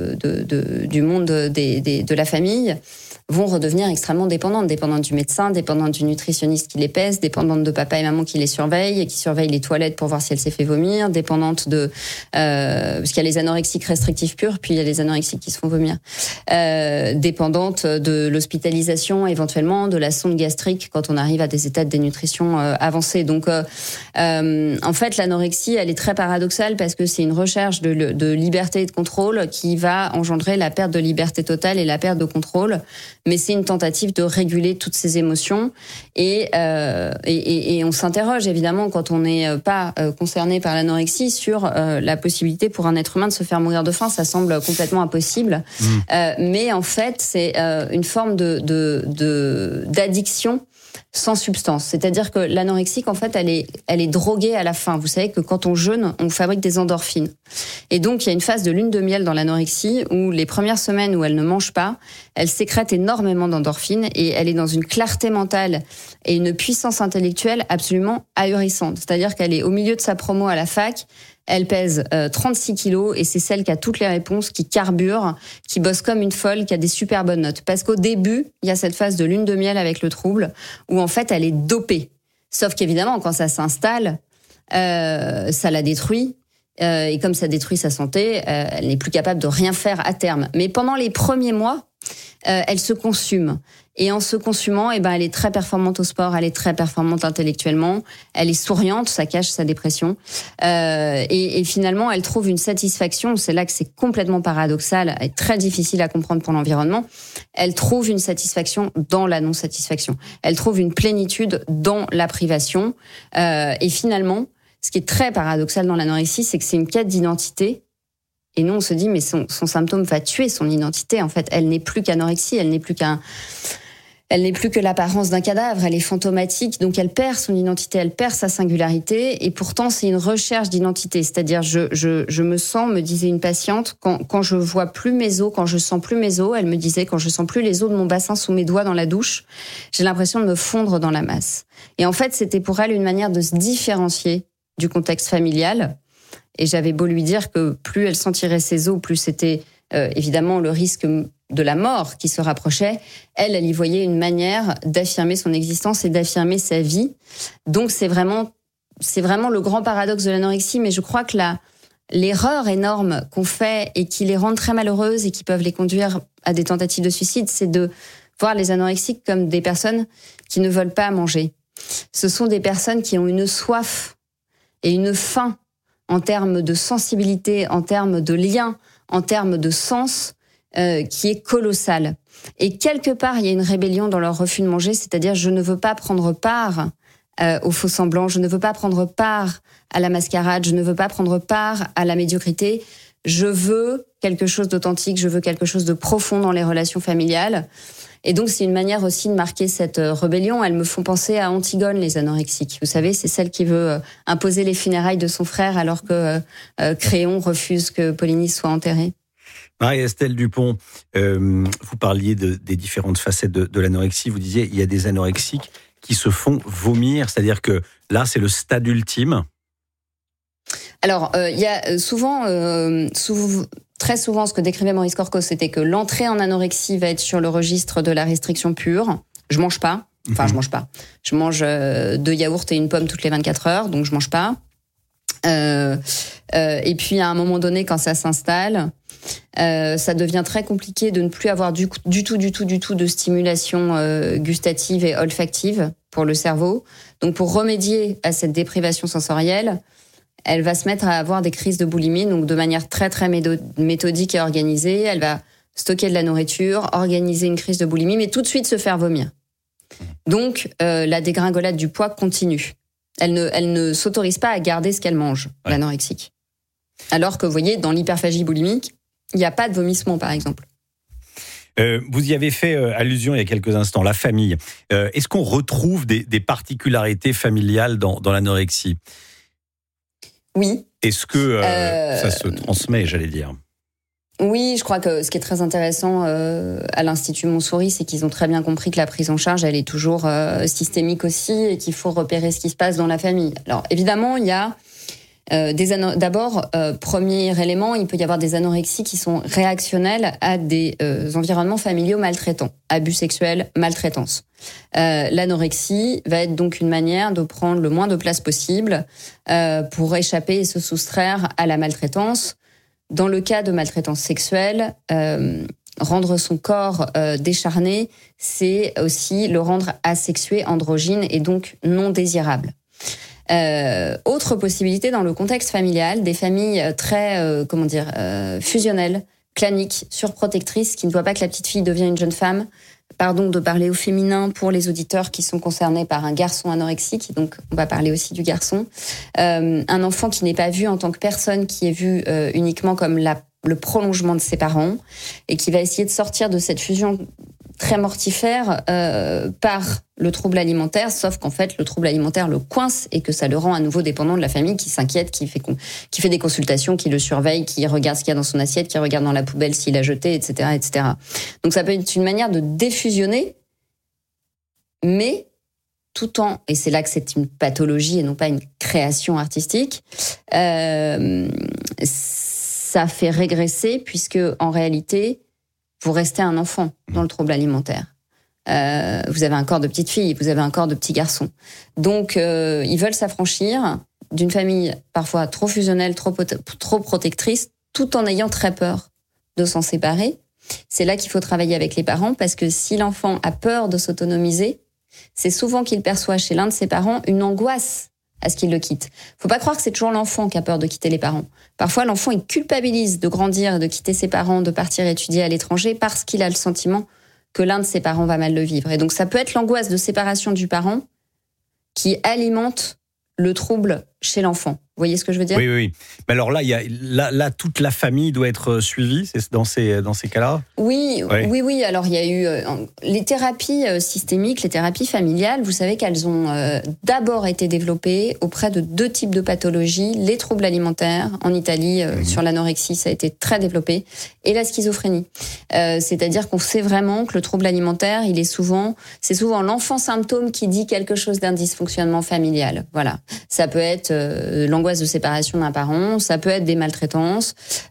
du monde de la famille, vont redevenir extrêmement dépendantes du médecin, dépendantes du nutritionniste qui les pèse, dépendantes de papa et maman qui les surveillent et qui surveillent les toilettes pour voir si elle s'est fait vomir, dépendantes de parce qu'il y a les anorexiques restrictifs purs, puis il y a les anorexiques qui se font vomir, dépendantes de l'hospitalisation, éventuellement de la sonde gastrique quand on arrive à des états de dénutrition avancés. Donc en fait, l'anorexie, elle est très paradoxale parce que c'est une recherche de liberté et de contrôle qui va engendrer la perte de liberté totale et la perte de contrôle. Mais c'est une tentative de réguler toutes ces émotions, et on s'interroge évidemment quand on n'est pas concerné par l'anorexie sur la possibilité pour un être humain de se faire mourir de faim. Ça semble complètement impossible, mais en fait c'est une forme d'addiction sans substance. C'est-à-dire que l'anorexique, en fait, elle est droguée à la faim. Vous savez que quand on jeûne, on fabrique des endorphines. Et donc, il y a une phase de lune de miel dans l'anorexie où les premières semaines où elle ne mange pas, elle sécrète énormément d'endorphines et elle est dans une clarté mentale et une puissance intellectuelle absolument ahurissante. C'est-à-dire qu'elle est au milieu de sa promo à la fac. Elle pèse 36 kilos et c'est celle qui a toutes les réponses, qui carbure, qui bosse comme une folle, qui a des super bonnes notes. Parce qu'au début, il y a cette phase de lune de miel avec le trouble où en fait elle est dopée. Sauf qu'évidemment, quand ça s'installe, ça la détruit. Et comme ça détruit sa santé, elle n'est plus capable de rien faire à terme. Mais pendant les premiers mois, elle se consume. Et en se consumant, elle est très performante au sport, elle est très performante intellectuellement, elle est souriante, ça cache sa dépression. Et finalement, elle trouve une satisfaction, c'est là que c'est complètement paradoxal et très difficile à comprendre pour l'environnement. Elle trouve une satisfaction dans la non-satisfaction. Elle trouve une plénitude dans la privation. Et finalement, ce qui est très paradoxal dans l'anorexie, c'est que c'est une quête d'identité. Et nous, on se dit, mais son symptôme va tuer son identité. En fait, elle n'est plus qu'anorexie, elle n'est plus que l'apparence d'un cadavre, elle est fantomatique, donc elle perd son identité, elle perd sa singularité, et pourtant c'est une recherche d'identité. C'est-à-dire, je me sens, me disait une patiente, quand je vois plus mes os, quand je sens plus mes os, elle me disait, quand je sens plus les os de mon bassin sous mes doigts dans la douche, j'ai l'impression de me fondre dans la masse. Et en fait, c'était pour elle une manière de se différencier du contexte familial. Et j'avais beau lui dire que plus elle sentirait ses os, plus c'était évidemment le risque de la mort qui se rapprochait. Elle y voyait une manière d'affirmer son existence et d'affirmer sa vie. Donc c'est vraiment le grand paradoxe de l'anorexie. Mais je crois que l'erreur énorme qu'on fait et qui les rend très malheureuses et qui peuvent les conduire à des tentatives de suicide, c'est de voir les anorexiques comme des personnes qui ne veulent pas manger. Ce sont des personnes qui ont une soif et une faim en termes de sensibilité, en termes de lien, en termes de sens, qui est colossale. Et quelque part, il y a une rébellion dans leur refus de manger, c'est-à-dire je ne veux pas prendre part au faux semblant, je ne veux pas prendre part à la mascarade, je ne veux pas prendre part à la médiocrité, je veux quelque chose d'authentique, je veux quelque chose de profond dans les relations familiales. Et donc, c'est une manière aussi de marquer cette rébellion. Elles me font penser à Antigone, les anorexiques. Vous savez, c'est celle qui veut imposer les funérailles de son frère alors que Créon refuse que Polynice soit enterrée. Marie-Estelle Dupont, vous parliez des différentes facettes de l'anorexie. Vous disiez, il y a des anorexiques qui se font vomir. C'est-à-dire que là, c'est le stade ultime. Alors, il y a très souvent, ce que décrivait Maurice Corcos, c'était que l'entrée en anorexie va être sur le registre de la restriction pure. Je mange pas. Enfin, je mange pas. Je mange 2 yaourts et une pomme toutes les 24 heures, donc je mange pas. Et puis, à un moment donné, quand ça s'installe, ça devient très compliqué de ne plus avoir du tout de stimulation gustative et olfactive pour le cerveau. Donc, pour remédier à cette déprivation sensorielle, elle va se mettre à avoir des crises de boulimie, donc de manière très très méthodique et organisée. Elle va stocker de la nourriture, organiser une crise de boulimie, mais tout de suite se faire vomir. Donc, la dégringolade du poids continue. Elle ne s'autorise pas à garder ce qu'elle mange, l'anorexique. Alors que, vous voyez, dans l'hyperphagie boulimique, il n'y a pas de vomissement, par exemple. Vous y avez fait allusion il y a quelques instants, la famille. Est-ce qu'on retrouve des particularités familiales dans l'anorexie ? Oui. Est-ce que ça se transmet, j'allais dire ? Oui, je crois que ce qui est très intéressant à l'Institut Montsouris, c'est qu'ils ont très bien compris que la prise en charge, elle est toujours systémique aussi et qu'il faut repérer ce qui se passe dans la famille. Alors, évidemment, il y a d'abord, premier élément, il peut y avoir des anorexies qui sont réactionnelles à des environnements familiaux maltraitants, abus sexuels, maltraitance. L'anorexie va être donc une manière de prendre le moins de place possible pour échapper et se soustraire à la maltraitance. Dans le cas de maltraitance sexuelle, rendre son corps décharné, c'est aussi le rendre asexué, androgyne et donc non désirable. Autre possibilité dans le contexte familial, des familles très, fusionnelles, claniques, surprotectrices, qui ne voient pas que la petite fille devient une jeune femme. Pardon de parler au féminin pour les auditeurs qui sont concernés par un garçon anorexique, donc on va parler aussi du garçon. Un enfant qui n'est pas vu en tant que personne, qui est vu uniquement comme le prolongement de ses parents, et qui va essayer de sortir de cette fusion très mortifère par le trouble alimentaire, sauf qu'en fait le trouble alimentaire le coince et que ça le rend à nouveau dépendant de la famille, qui s'inquiète, qui fait des consultations, qui le surveille, qui regarde ce qu'il y a dans son assiette, qui regarde dans la poubelle s'il a jeté, etc., etc. Donc ça peut être une manière de défusionner, mais tout en, et c'est là que c'est une pathologie et non pas une création artistique, ça fait régresser, puisque en réalité vous restez un enfant dans le trouble alimentaire. Vous avez un corps de petite fille, vous avez un corps de petit garçon. Donc, ils veulent s'affranchir d'une famille parfois trop fusionnelle, trop protectrice, tout en ayant très peur de s'en séparer. C'est là qu'il faut travailler avec les parents, parce que si l'enfant a peur de s'autonomiser, c'est souvent qu'il perçoit chez l'un de ses parents une angoisse à ce qu'il le quitte. Faut pas croire que c'est toujours l'enfant qui a peur de quitter les parents. Parfois, l'enfant, il culpabilise de grandir, de quitter ses parents, de partir étudier à l'étranger, parce qu'il a le sentiment que l'un de ses parents va mal le vivre. Et donc, ça peut être l'angoisse de séparation du parent qui alimente le trouble chez l'enfant. Vous voyez ce que je veux dire ? Oui. Mais alors là, toute la famille doit être suivie, c'est dans ces cas-là ? Oui. Alors, il y a eu les thérapies systémiques, les thérapies familiales. Vous savez qu'elles ont d'abord été développées auprès de 2 types de pathologies. Les troubles alimentaires, en Italie, sur l'anorexie, ça a été très développé, et la schizophrénie. C'est-à-dire qu'on sait vraiment que le trouble alimentaire, c'est souvent l'enfant symptôme qui dit quelque chose d'un dysfonctionnement familial. Voilà. Ça peut être l'angoisse de séparation d'un parent, ça peut être des maltraitances,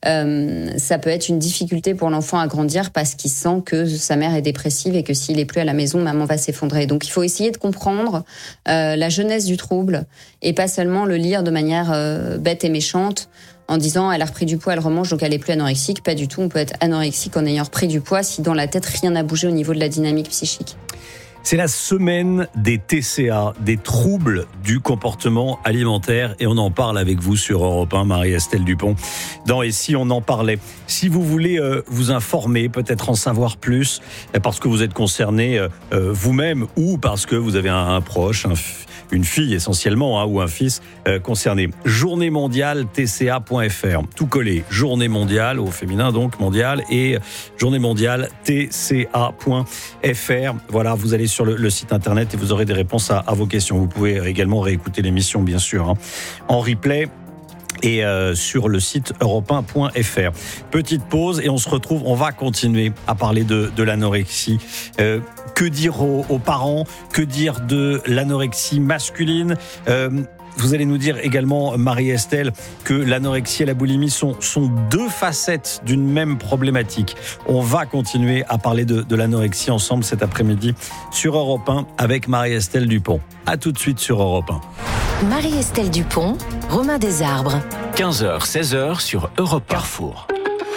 ça peut être une difficulté pour l'enfant à grandir parce qu'il sent que sa mère est dépressive et que s'il est plus à la maison, maman va s'effondrer. Donc il faut essayer de comprendre la genèse du trouble et pas seulement le lire de manière bête et méchante en disant elle a repris du poids, elle remange, donc elle est plus anorexique. Pas du tout, on peut être anorexique en ayant repris du poids si dans la tête rien n'a bougé au niveau de la dynamique psychique. C'est la semaine des TCA, des troubles du comportement alimentaire, et on en parle avec vous sur Europe 1, Marie-Estelle Dupont, dans Et si on en parlait. Si vous voulez vous informer, peut-être en savoir plus, parce que vous êtes concerné vous-même, ou parce que vous avez un proche, une fille essentiellement, ou un fils concerné. Journée mondiale TCA.fr, tout collé. Journée mondiale, au féminin donc, mondiale, et journée mondiale TCA.fr. Voilà, vous allez sur le site internet et vous aurez des réponses à vos questions. Vous pouvez également réécouter l'émission, bien sûr, en replay et sur le site europe1.fr. Petite pause et on se retrouve. On va continuer à parler de l'anorexie. Que dire aux parents ? Que dire de l'anorexie masculine ? Vous allez nous dire également, Marie-Estelle, que l'anorexie et la boulimie sont 2 facettes d'une même problématique. On va continuer à parler de l'anorexie ensemble cet après-midi sur Europe 1 avec Marie-Estelle Dupont. À tout de suite sur Europe 1. Marie-Estelle Dupont, Romain Desarbres. 15h, 16h sur Europe 1. Carrefour.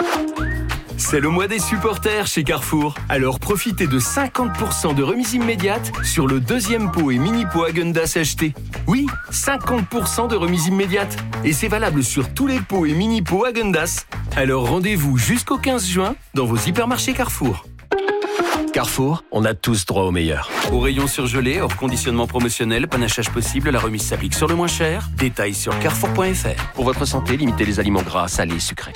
C'est le mois des supporters chez Carrefour. Alors profitez de 50% de remise immédiate sur le 2e pot et mini-pot Häagen-Dazs acheté. Oui, 50% de remise immédiate. Et c'est valable sur tous les pots et mini-pots Häagen-Dazs. Alors rendez-vous jusqu'au 15 juin dans vos hypermarchés Carrefour. Carrefour, on a tous droit au meilleur. Au rayon surgelé, hors conditionnement promotionnel, panachage possible, la remise s'applique sur le moins cher. Détails sur carrefour.fr. Pour votre santé, limitez les aliments gras, salés, sucrés.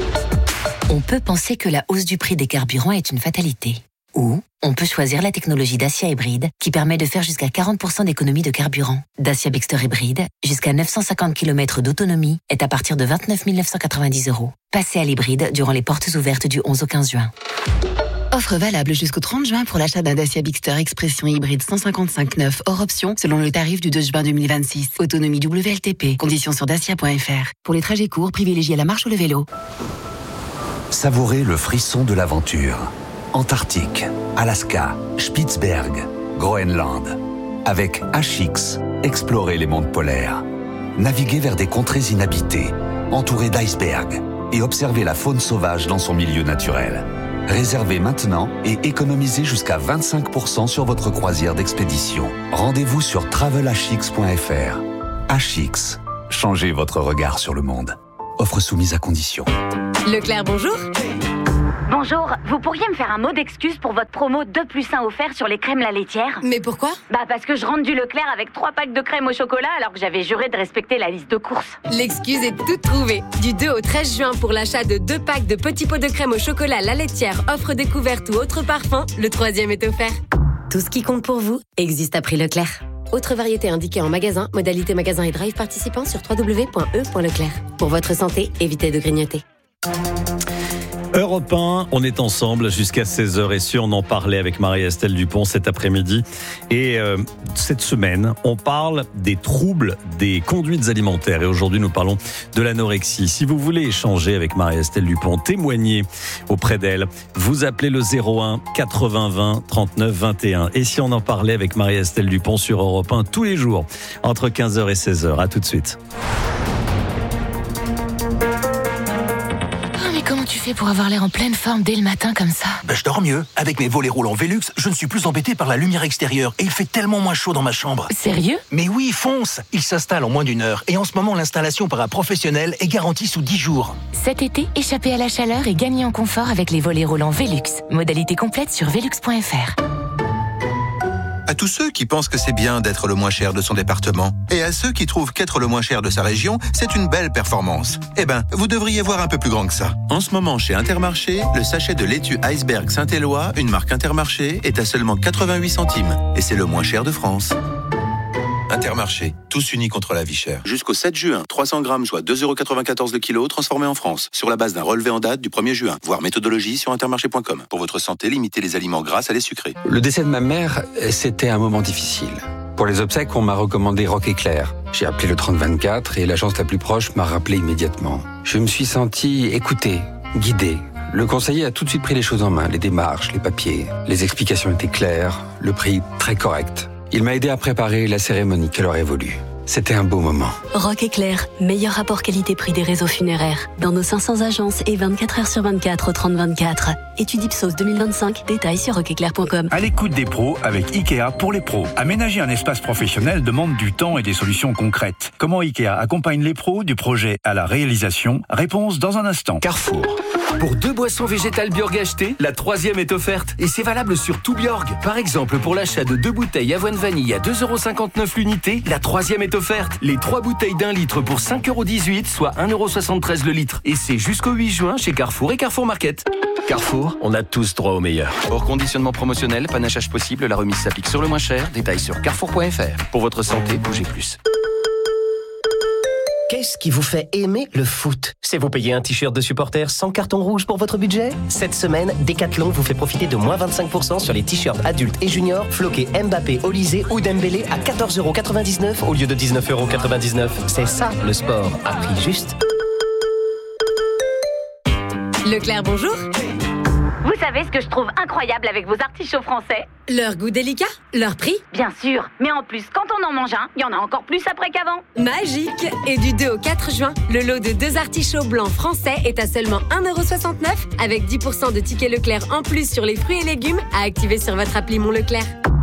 On peut penser que la hausse du prix des carburants est une fatalité. Ou on peut choisir la technologie Dacia Hybride qui permet de faire jusqu'à 40% d'économie de carburant. Dacia Bigster Hybride, jusqu'à 950 km d'autonomie, est à partir de 29 990 €. Passez à l'hybride durant les portes ouvertes du 11 au 15 juin. Offre valable jusqu'au 30 juin pour l'achat d'un Dacia Bigster Expression hybride 155/9 hors option selon le tarif du 2 juin 2026. Autonomie WLTP. Conditions sur dacia.fr. Pour les trajets courts, privilégiez la marche ou le vélo. Savourez le frisson de l'aventure. Antarctique, Alaska, Spitzberg, Groenland. Avec HX, explorez les mondes polaires. Naviguez vers des contrées inhabitées, entourées d'icebergs, et observez la faune sauvage dans son milieu naturel. Réservez maintenant et économisez jusqu'à 25% sur votre croisière d'expédition. Rendez-vous sur travelhx.fr. HX, changez votre regard sur le monde. Offre soumise à condition. Leclerc, bonjour. Bonjour, vous pourriez me faire un mot d'excuse pour votre promo 2+1 offert sur les crèmes la laitière? Mais pourquoi? Parce que je rentre du Leclerc avec 3 packs de crème au chocolat alors que j'avais juré de respecter la liste de courses. L'excuse est toute trouvée. Du 2 au 13 juin pour l'achat de 2 packs de petits pots de crème au chocolat la laitière, offre découverte ou autre parfum, le 3e est offert. Tout ce qui compte pour vous existe à prix Leclerc. Autre variété indiquée en magasin, modalité magasin et drive participant sur www.e.leclerc. Pour votre santé, évitez de grignoter. Europe 1, on est ensemble jusqu'à 16h et si on en parlait avec Marie-Estelle Dupont cet après-midi. Et cette semaine, on parle des troubles des conduites alimentaires. Et aujourd'hui, nous parlons de l'anorexie. Si vous voulez échanger avec Marie-Estelle Dupont, témoigner auprès d'elle, vous appelez le 01 80 20 39 21. Et si on en parlait avec Marie-Estelle Dupont sur Europe 1 tous les jours, entre 15h et 16h. À tout de suite. Comment tu fais pour avoir l'air en pleine forme dès le matin comme ça? Je dors mieux. Avec mes volets roulants Velux, je ne suis plus embêté par la lumière extérieure et il fait tellement moins chaud dans ma chambre. Sérieux? Mais oui, fonce! Il s'installe en moins d'1 heure et en ce moment, l'installation par un professionnel est garantie sous 10 jours. Cet été, échappez à la chaleur et gagnez en confort avec les volets roulants Velux. Modalité complète sur velux.fr. À tous ceux qui pensent que c'est bien d'être le moins cher de son département, et à ceux qui trouvent qu'être le moins cher de sa région, c'est une belle performance. Vous devriez voir un peu plus grand que ça. En ce moment, chez Intermarché, le sachet de laitue Iceberg Saint-Éloi, une marque Intermarché, est à seulement 88 centimes. Et c'est le moins cher de France. Intermarché, tous unis contre la vie chère. Jusqu'au 7 juin, 300 grammes, soit 2,94 € le kilo, transformés en France. Sur la base d'un relevé en date du 1er juin. Voir méthodologie sur intermarché.com. Pour votre santé, limitez les aliments gras, salés, sucrés. Le décès de ma mère, c'était un moment difficile. Pour les obsèques, on m'a recommandé Rock Éclair. J'ai appelé le 3024 et l'agence la plus proche m'a rappelé immédiatement. Je me suis senti écouté, guidé. Le conseiller a tout de suite pris les choses en main, les démarches, les papiers. Les explications étaient claires, le prix très correct. Il m'a aidé à préparer la cérémonie qu'elle aurait voulu. C'était un beau moment. Rock Éclair, meilleur rapport qualité-prix des réseaux funéraires. Dans nos 500 agences et 24 heures sur 24 au 3024. Étude Ipsos 2025, détails sur rockeclair.com. À l'écoute des pros avec Ikea pour les pros. Aménager un espace professionnel demande du temps et des solutions concrètes. Comment Ikea accompagne les pros du projet à la réalisation? Réponse dans un instant. Carrefour. Pour 2 boissons végétales Bjorg achetées, la 3e est offerte. Et c'est valable sur tout Bjorg. Par exemple, pour l'achat de 2 bouteilles avoine vanille à 2,59 € l'unité, la 3e est offerte. Les 3 bouteilles d'1 litre pour 5,18 €, soit 1,73 € le litre. Et c'est jusqu'au 8 juin chez Carrefour et Carrefour Market. Carrefour, on a tous droit au meilleur. Hors conditionnement promotionnel, panachage possible, la remise s'applique sur le moins cher. Détails sur carrefour.fr. Pour votre santé, bougez plus. Qu'est-ce qui vous fait aimer le foot? C'est vous payer un t-shirt de supporter sans carton rouge pour votre budget? Cette semaine, Decathlon vous fait profiter de moins 25% sur les t-shirts adultes et juniors floqués Mbappé, Olysée ou Dembélé à 14,99 € au lieu de 19,99 €. C'est ça le sport, à prix juste. Leclerc, bonjour. Vous savez ce que je trouve incroyable avec vos artichauts français? Leur goût délicat? Leur prix? Bien sûr, mais en plus, quand on en mange un, il y en a encore plus après qu'avant. Magique! Et du 2 au 4 juin, le lot de 2 artichauts blancs français est à seulement 1,69 € avec 10% de tickets Leclerc en plus sur les fruits et légumes à activer sur votre appli Mon Leclerc.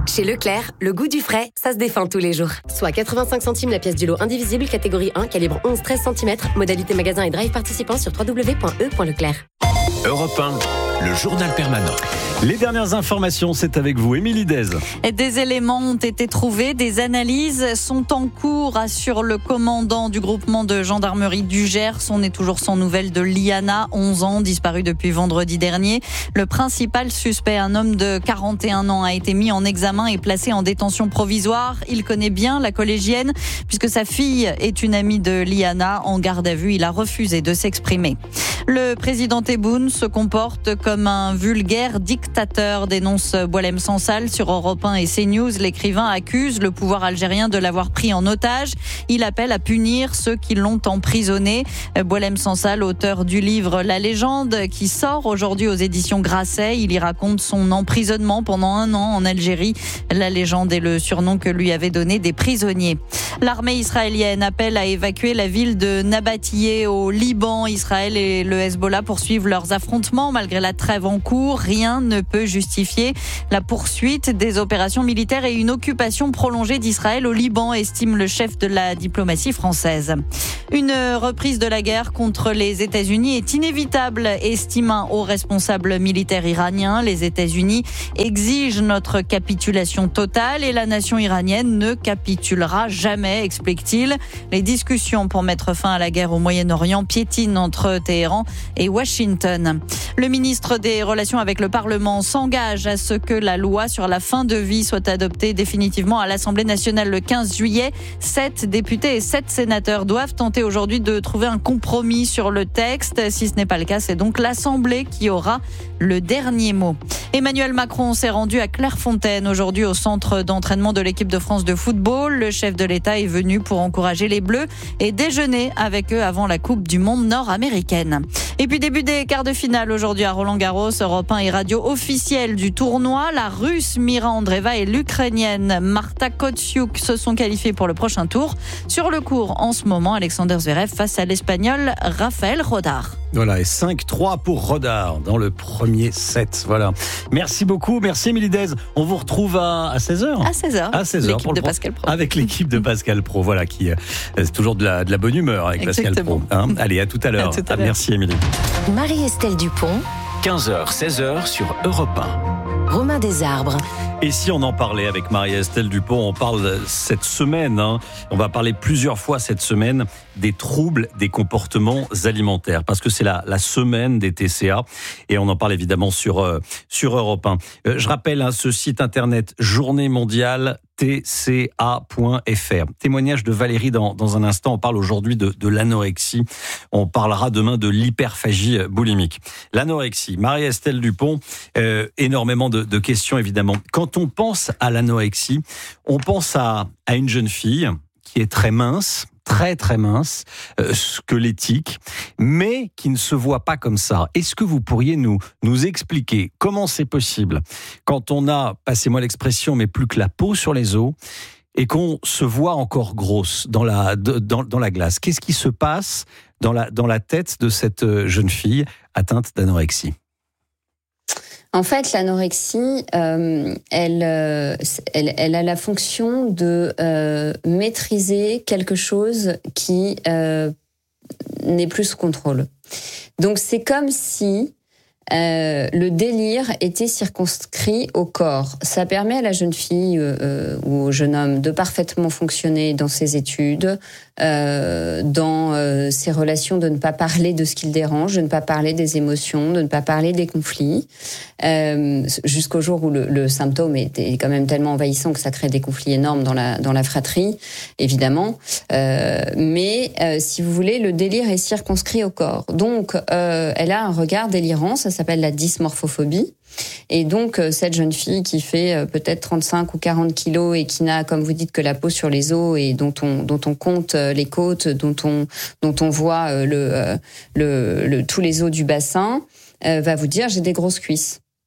Chez Leclerc, le goût du frais, ça se défend tous les jours. Soit 85 centimes la pièce du lot indivisible, catégorie 1, calibre 11-13 cm, modalité magasin et drive participant sur www.e.leclerc. Europe 1, le journal permanent. Les dernières informations, c'est avec vous, Émilie Dez. Des éléments ont été trouvés, des analyses sont en cours, assure le commandant du groupement de gendarmerie du Gers. On est toujours sans nouvelles de Liana, 11 ans, disparue depuis vendredi dernier. Le principal suspect, un homme de 41 ans, a été mis en examen et placé en détention provisoire. Il connaît bien la collégienne puisque sa fille est une amie de Liana. En garde à vue, il a refusé de s'exprimer. Le président Tebboune se comporte comme un vulgaire dictateur, dénonce Boualem Sansal sur Europe 1 et CNews. L'écrivain accuse le pouvoir algérien de l'avoir pris en otage. Il appelle à punir ceux qui l'ont emprisonné. Boualem Sansal, auteur du livre La Légende, qui sort aujourd'hui aux éditions Grasset. Il y raconte son emprisonnement pendant 1 an en Algérie. La Légende est le surnom que lui avaient donné des prisonniers. L'armée israélienne appelle à évacuer la ville de Nabatiyeh au Liban. Israël et le Hezbollah poursuivent leurs affrontements malgré la trêve en cours. Rien ne peut justifier la poursuite des opérations militaires et une occupation prolongée d'Israël au Liban, estime le chef de la diplomatie française. Une reprise de la guerre contre les États-Unis est inévitable, estime un haut responsable militaire iranien. Les États-Unis exigent notre capitulation totale et la nation iranienne ne capitulera jamais, explique-t-il. Les discussions pour mettre fin à la guerre au Moyen-Orient piétinent entre Téhéran et Washington. Le ministre des Relations avec le Parlement s'engage à ce que la loi sur la fin de vie soit adoptée définitivement à l'Assemblée nationale le 15 juillet. 7 députés et 7 sénateurs doivent tenter aujourd'hui de trouver un compromis sur le texte. Si ce n'est pas le cas, c'est donc l'Assemblée qui aura le dernier mot. Emmanuel Macron s'est rendu à Clairefontaine aujourd'hui au centre d'entraînement de l'équipe de France de football. Le chef de l'État est venu pour encourager les Bleus et déjeuner avec eux avant la Coupe du Monde nord-américaine. Et puis début des quarts de finale aujourd'hui à Roland-Garros. Europe 1 et radio officielle du tournoi. La Russe Mira Andreeva et l'Ukrainienne Marta Kostyuk se sont qualifiées pour le prochain tour. Sur le court en ce moment, Alexander Zverev face à l'Espagnol Rafael Rodar. Voilà, et 5-3 pour Rodar dans le premier set. Voilà. Merci beaucoup, merci Émilie Dez. On vous retrouve à 16h. À 16h. À 16h. L'équipe de Pascal Pro. Avec l'équipe de Pascal Pro, voilà, qui c'est toujours de la bonne humeur avec Exactement. Pascal Pro. Allez, à tout à l'heure. Merci Émilie. Marie-Estelle Dupont, 15h, 16h sur Europe 1. Romain Desarbres. Et si on en parlait avec Marie-Estelle Dupont, on parle cette semaine, on va parler plusieurs fois cette semaine des troubles des comportements alimentaires, parce que c'est la semaine des TCA, et on en parle évidemment sur Europe 1. Je rappelle ce site internet Journée mondiale tca.fr. Témoignage de Valérie dans un instant. On parle aujourd'hui de l'anorexie. On parlera demain de l'hyperphagie boulimique. L'anorexie, Marie-Estelle Dupont, énormément de questions évidemment. Quand on pense à l'anorexie, on pense à une jeune fille qui est très mince, très très mince, squelettique, mais qui ne se voit pas comme ça. Est-ce que vous pourriez nous expliquer comment c'est possible quand on a, passez-moi l'expression, mais plus que la peau sur les os et qu'on se voit encore grosse dans la glace? Qu'est-ce qui se passe dans la tête de cette jeune fille atteinte d'anorexie? En fait, l'anorexie, elle a la fonction de maîtriser quelque chose qui n'est plus sous contrôle. Donc, c'est comme si le délire était circonscrit au corps. Ça permet à la jeune fille ou au jeune homme de parfaitement fonctionner dans ses études, dans ses relations, de ne pas parler de ce qui le dérange, de ne pas parler des émotions, de ne pas parler des conflits, jusqu'au jour où le symptôme est quand même tellement envahissant que ça crée des conflits énormes dans la fratrie, évidemment. Mais si vous voulez, le délire est circonscrit au corps. Donc, elle a un regard délirant, ça s'appelle la dysmorphophobie. Et donc, cette jeune fille qui fait peut-être 35 ou 40 kilos et qui n'a, comme vous dites, que la peau sur les os et dont on compte les côtes, dont on voit tous les os du bassin, va vous dire « j'ai des grosses cuisses ».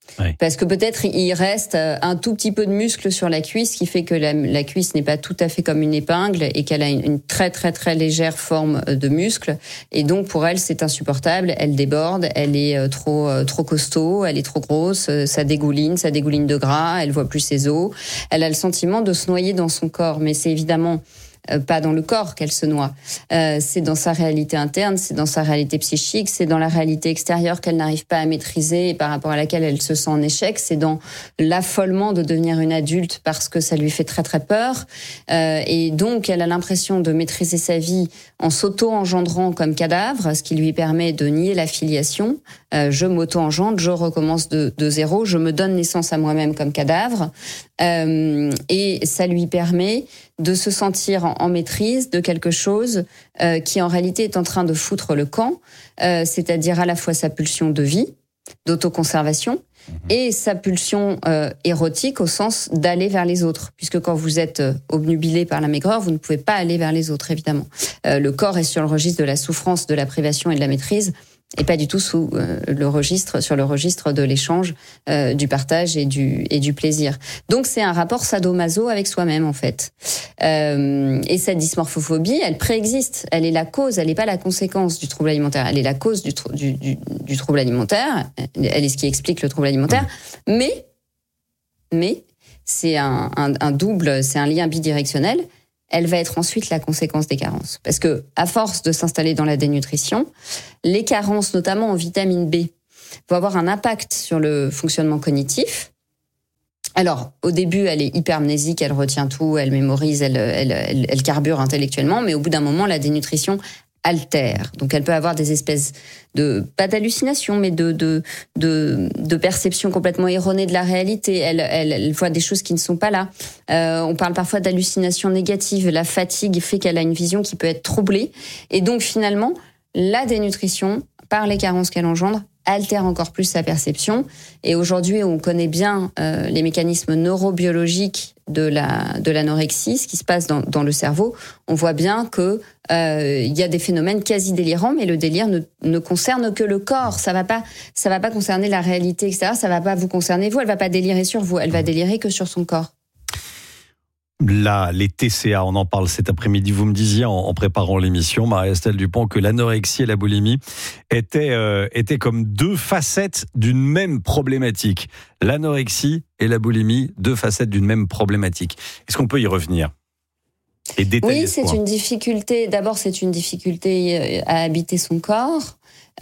Oui. Parce que peut-être il reste un tout petit peu de muscle sur la cuisse, qui fait que la cuisse n'est pas tout à fait comme une épingle et qu'elle a une très très très légère forme de muscle. Et donc pour elle c'est insupportable, elle déborde, elle est trop costaud, elle est trop grosse, ça dégouline de gras, elle voit plus ses os. Elle a le sentiment de se noyer dans son corps, mais c'est évidemment pas dans le corps qu'elle se noie. C'est dans sa réalité interne, c'est dans sa réalité psychique, c'est dans la réalité extérieure qu'elle n'arrive pas à maîtriser et par rapport à laquelle elle se sent en échec. C'est dans l'affolement de devenir une adulte parce que ça lui fait très très peur. Et donc elle a l'impression de maîtriser sa vie en s'auto-engendrant comme cadavre, ce qui lui permet de nier la filiation. Je m'auto-engendre, je recommence de zéro, je me donne naissance à moi-même comme cadavre. Et ça lui permet de se sentir en maîtrise de quelque chose qui en réalité est en train de foutre le camp, c'est-à-dire à la fois sa pulsion de vie, d'autoconservation, et sa pulsion érotique au sens d'aller vers les autres. Puisque quand vous êtes obnubilé par la maigreur, vous ne pouvez pas aller vers les autres, évidemment. Le corps est sur le registre de la souffrance, de la privation et de la maîtrise, et pas du tout sur le registre de l'échange, du partage et du plaisir. Donc c'est un rapport sadomaso avec soi-même en fait. Et cette dysmorphophobie, elle préexiste. Elle est la cause, elle n'est pas la conséquence du trouble alimentaire. Elle est la cause du trouble alimentaire. Elle est ce qui explique le trouble alimentaire. Mais c'est un double, c'est un lien bidirectionnel. Elle va être ensuite la conséquence des carences. Parce que, à force de s'installer dans la dénutrition, les carences, notamment en vitamine B, vont avoir un impact sur le fonctionnement cognitif. Alors, au début, elle est hypermnésique, elle retient tout, elle mémorise, elle carbure intellectuellement, mais au bout d'un moment, la dénutrition altère. Donc, elle peut avoir des espèces pas d'hallucinations, mais de perceptions complètement erronées de la réalité. Elle voit des choses qui ne sont pas là. On parle parfois d'hallucinations négatives. La fatigue fait qu'elle a une vision qui peut être troublée. Et donc, finalement, la dénutrition, par les carences qu'elle engendre, altère encore plus sa perception. Et aujourd'hui, on connaît bien les mécanismes neurobiologiques de l'anorexie, ce qui se passe dans le cerveau. On voit bien que y a des phénomènes quasi délirants, mais le délire ne concerne que le corps. Ça va pas concerner la réalité, etc. Ça va pas vous concerner vous. Elle va pas délirer sur vous. Elle va délirer que sur son corps. Là, les TCA, on en parle cet après-midi. Vous me disiez en préparant l'émission, Marie-Estelle Dupont, que l'anorexie et la boulimie étaient comme deux facettes d'une même problématique. L'anorexie et la boulimie, deux facettes d'une même problématique. Est-ce qu'on peut y revenir et détailler Oui, c'est une difficulté. D'abord, c'est une difficulté à habiter son corps.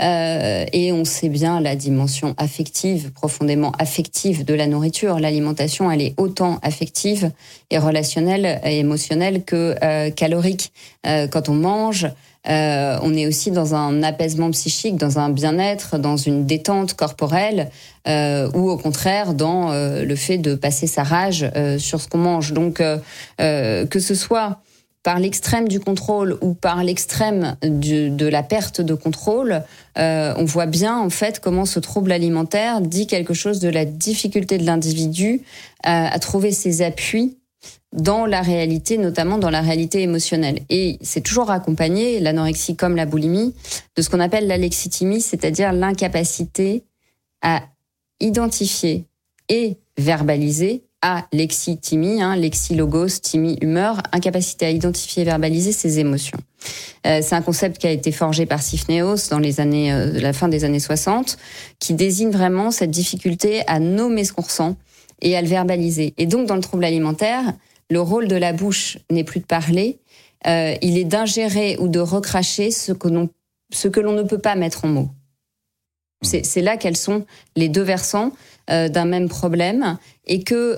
Et on sait bien la dimension affective, profondément affective de la nourriture. L'alimentation, elle est autant affective et relationnelle et émotionnelle que calorique. Quand on mange, on est aussi dans un apaisement psychique, dans un bien-être, dans une détente corporelle, ou au contraire dans le fait de passer sa rage sur ce qu'on mange. Donc, que ce soit par l'extrême du contrôle ou par l'extrême de la perte de contrôle, on voit bien en fait comment ce trouble alimentaire dit quelque chose de la difficulté de l'individu à trouver ses appuis dans la réalité, notamment dans la réalité émotionnelle. Et c'est toujours accompagné, l'anorexie comme la boulimie, de ce qu'on appelle l'alexithymie, c'est-à-dire l'incapacité à identifier et verbaliser lexithymie, lexilogos, thymie, humeur, incapacité à identifier et verbaliser ses émotions. C'est un concept qui a été forgé par Sifneos dans la fin des années 60, qui désigne vraiment cette difficulté à nommer ce qu'on ressent et à le verbaliser. Et donc, dans le trouble alimentaire, le rôle de la bouche n'est plus de parler, il est d'ingérer ou de recracher ce que l'on ne peut pas mettre en mots. C'est là quels sont les deux versants d'un même problème et que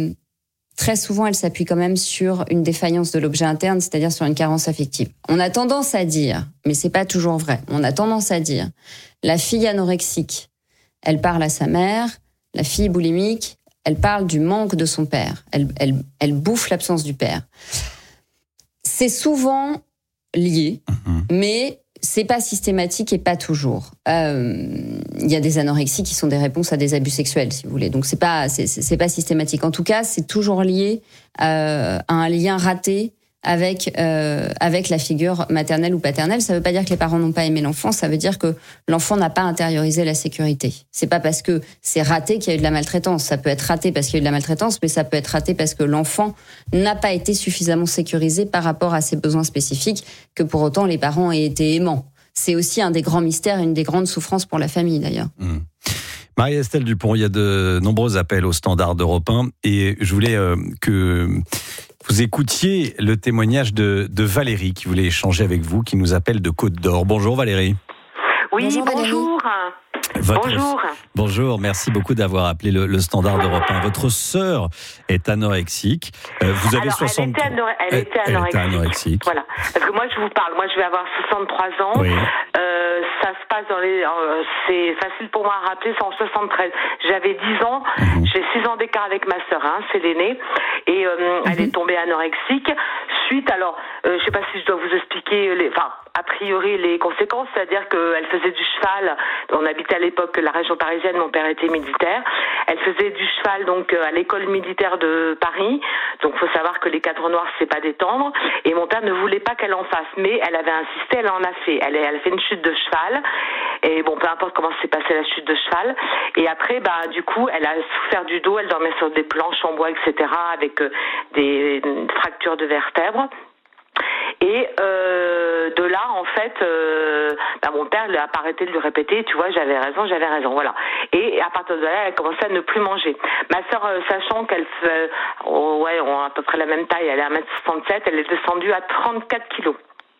très souvent elle s'appuie quand même sur une défaillance de l'objet interne, c'est-à-dire sur une carence affective. On a tendance à dire, mais c'est pas toujours vrai, on a tendance à dire la fille anorexique, elle parle à sa mère, la fille boulimique, elle parle du manque de son père, elle bouffe l'absence du père. C'est souvent lié, mais c'est pas systématique et pas toujours. Il y a des anorexies qui sont des réponses à des abus sexuels, si vous voulez. Donc c'est pas systématique. En tout cas, c'est toujours lié à un lien raté avec la figure maternelle ou paternelle. Ça veut pas dire que les parents n'ont pas aimé l'enfant, ça veut dire que l'enfant n'a pas intériorisé la sécurité. C'est pas parce que c'est raté qu'il y a eu de la maltraitance. Ça peut être raté parce qu'il y a eu de la maltraitance, mais ça peut être raté parce que l'enfant n'a pas été suffisamment sécurisé par rapport à ses besoins spécifiques, que pour autant les parents aient été aimants. C'est aussi un des grands mystères et une des grandes souffrances pour la famille d'ailleurs. Marie-Estelle Dupont, il y a de nombreux appels au standard d'Europe 1 et je voulais que vous écoutiez le témoignage de Valérie qui voulait échanger avec vous, qui nous appelle de Côte d'Or. Bonjour Valérie. Oui, bonjour. Bonjour, merci beaucoup d'avoir appelé le standard d'Europe 1. Votre sœur est anorexique. Vous avez 60 ans. Elle était anorexique. Voilà. Parce que moi, je vous parle. Moi, je vais avoir 63 ans. Oui. Ça se passe c'est facile pour moi à rappeler, c'est en 73. J'avais 10 ans. J'ai 6 ans d'écart avec ma sœur, c'est l'aînée. Et elle est tombée anorexique. Suite, alors, je sais pas si je dois vous expliquer a priori les conséquences, c'est-à-dire qu'elle faisait du cheval. On habitait à l'époque la région parisienne, mon père était militaire. Elle faisait du cheval donc à l'école militaire de Paris. Donc faut savoir que les cadres noirs c'est pas détendre. Et mon père ne voulait pas qu'elle en fasse, mais elle avait insisté, elle en a fait. Elle a fait une chute de cheval. Et bon, peu importe comment s'est passée la chute de cheval. Et après, du coup, elle a souffert du dos. Elle dormait sur des planches en bois, etc., avec des fractures de vertèbres. Et de là, en fait, mon père n'a pas arrêté de lui répéter, tu vois, j'avais raison, voilà. Et à partir de là, elle a commencé à ne plus manger. Ma sœur, sachant qu'elle fait, on a à peu près la même taille, elle est 1m67, elle est descendue à 34 kilos.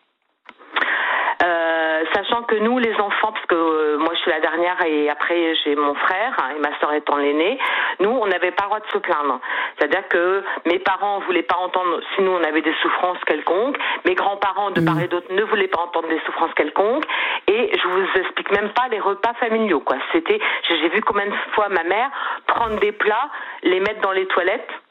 Sachant que nous, les enfants, parce que moi je suis la dernière et après j'ai mon frère et ma sœur étant l'aînée, nous on n'avait pas le droit de se plaindre. C'est-à-dire que mes parents voulaient pas entendre si nous on avait des souffrances quelconques, mes grands-parents de part et d'autre ne voulaient pas entendre des souffrances quelconques, et je vous explique même pas les repas familiaux, quoi. J'ai vu combien de fois ma mère prendre des plats, les mettre dans les toilettes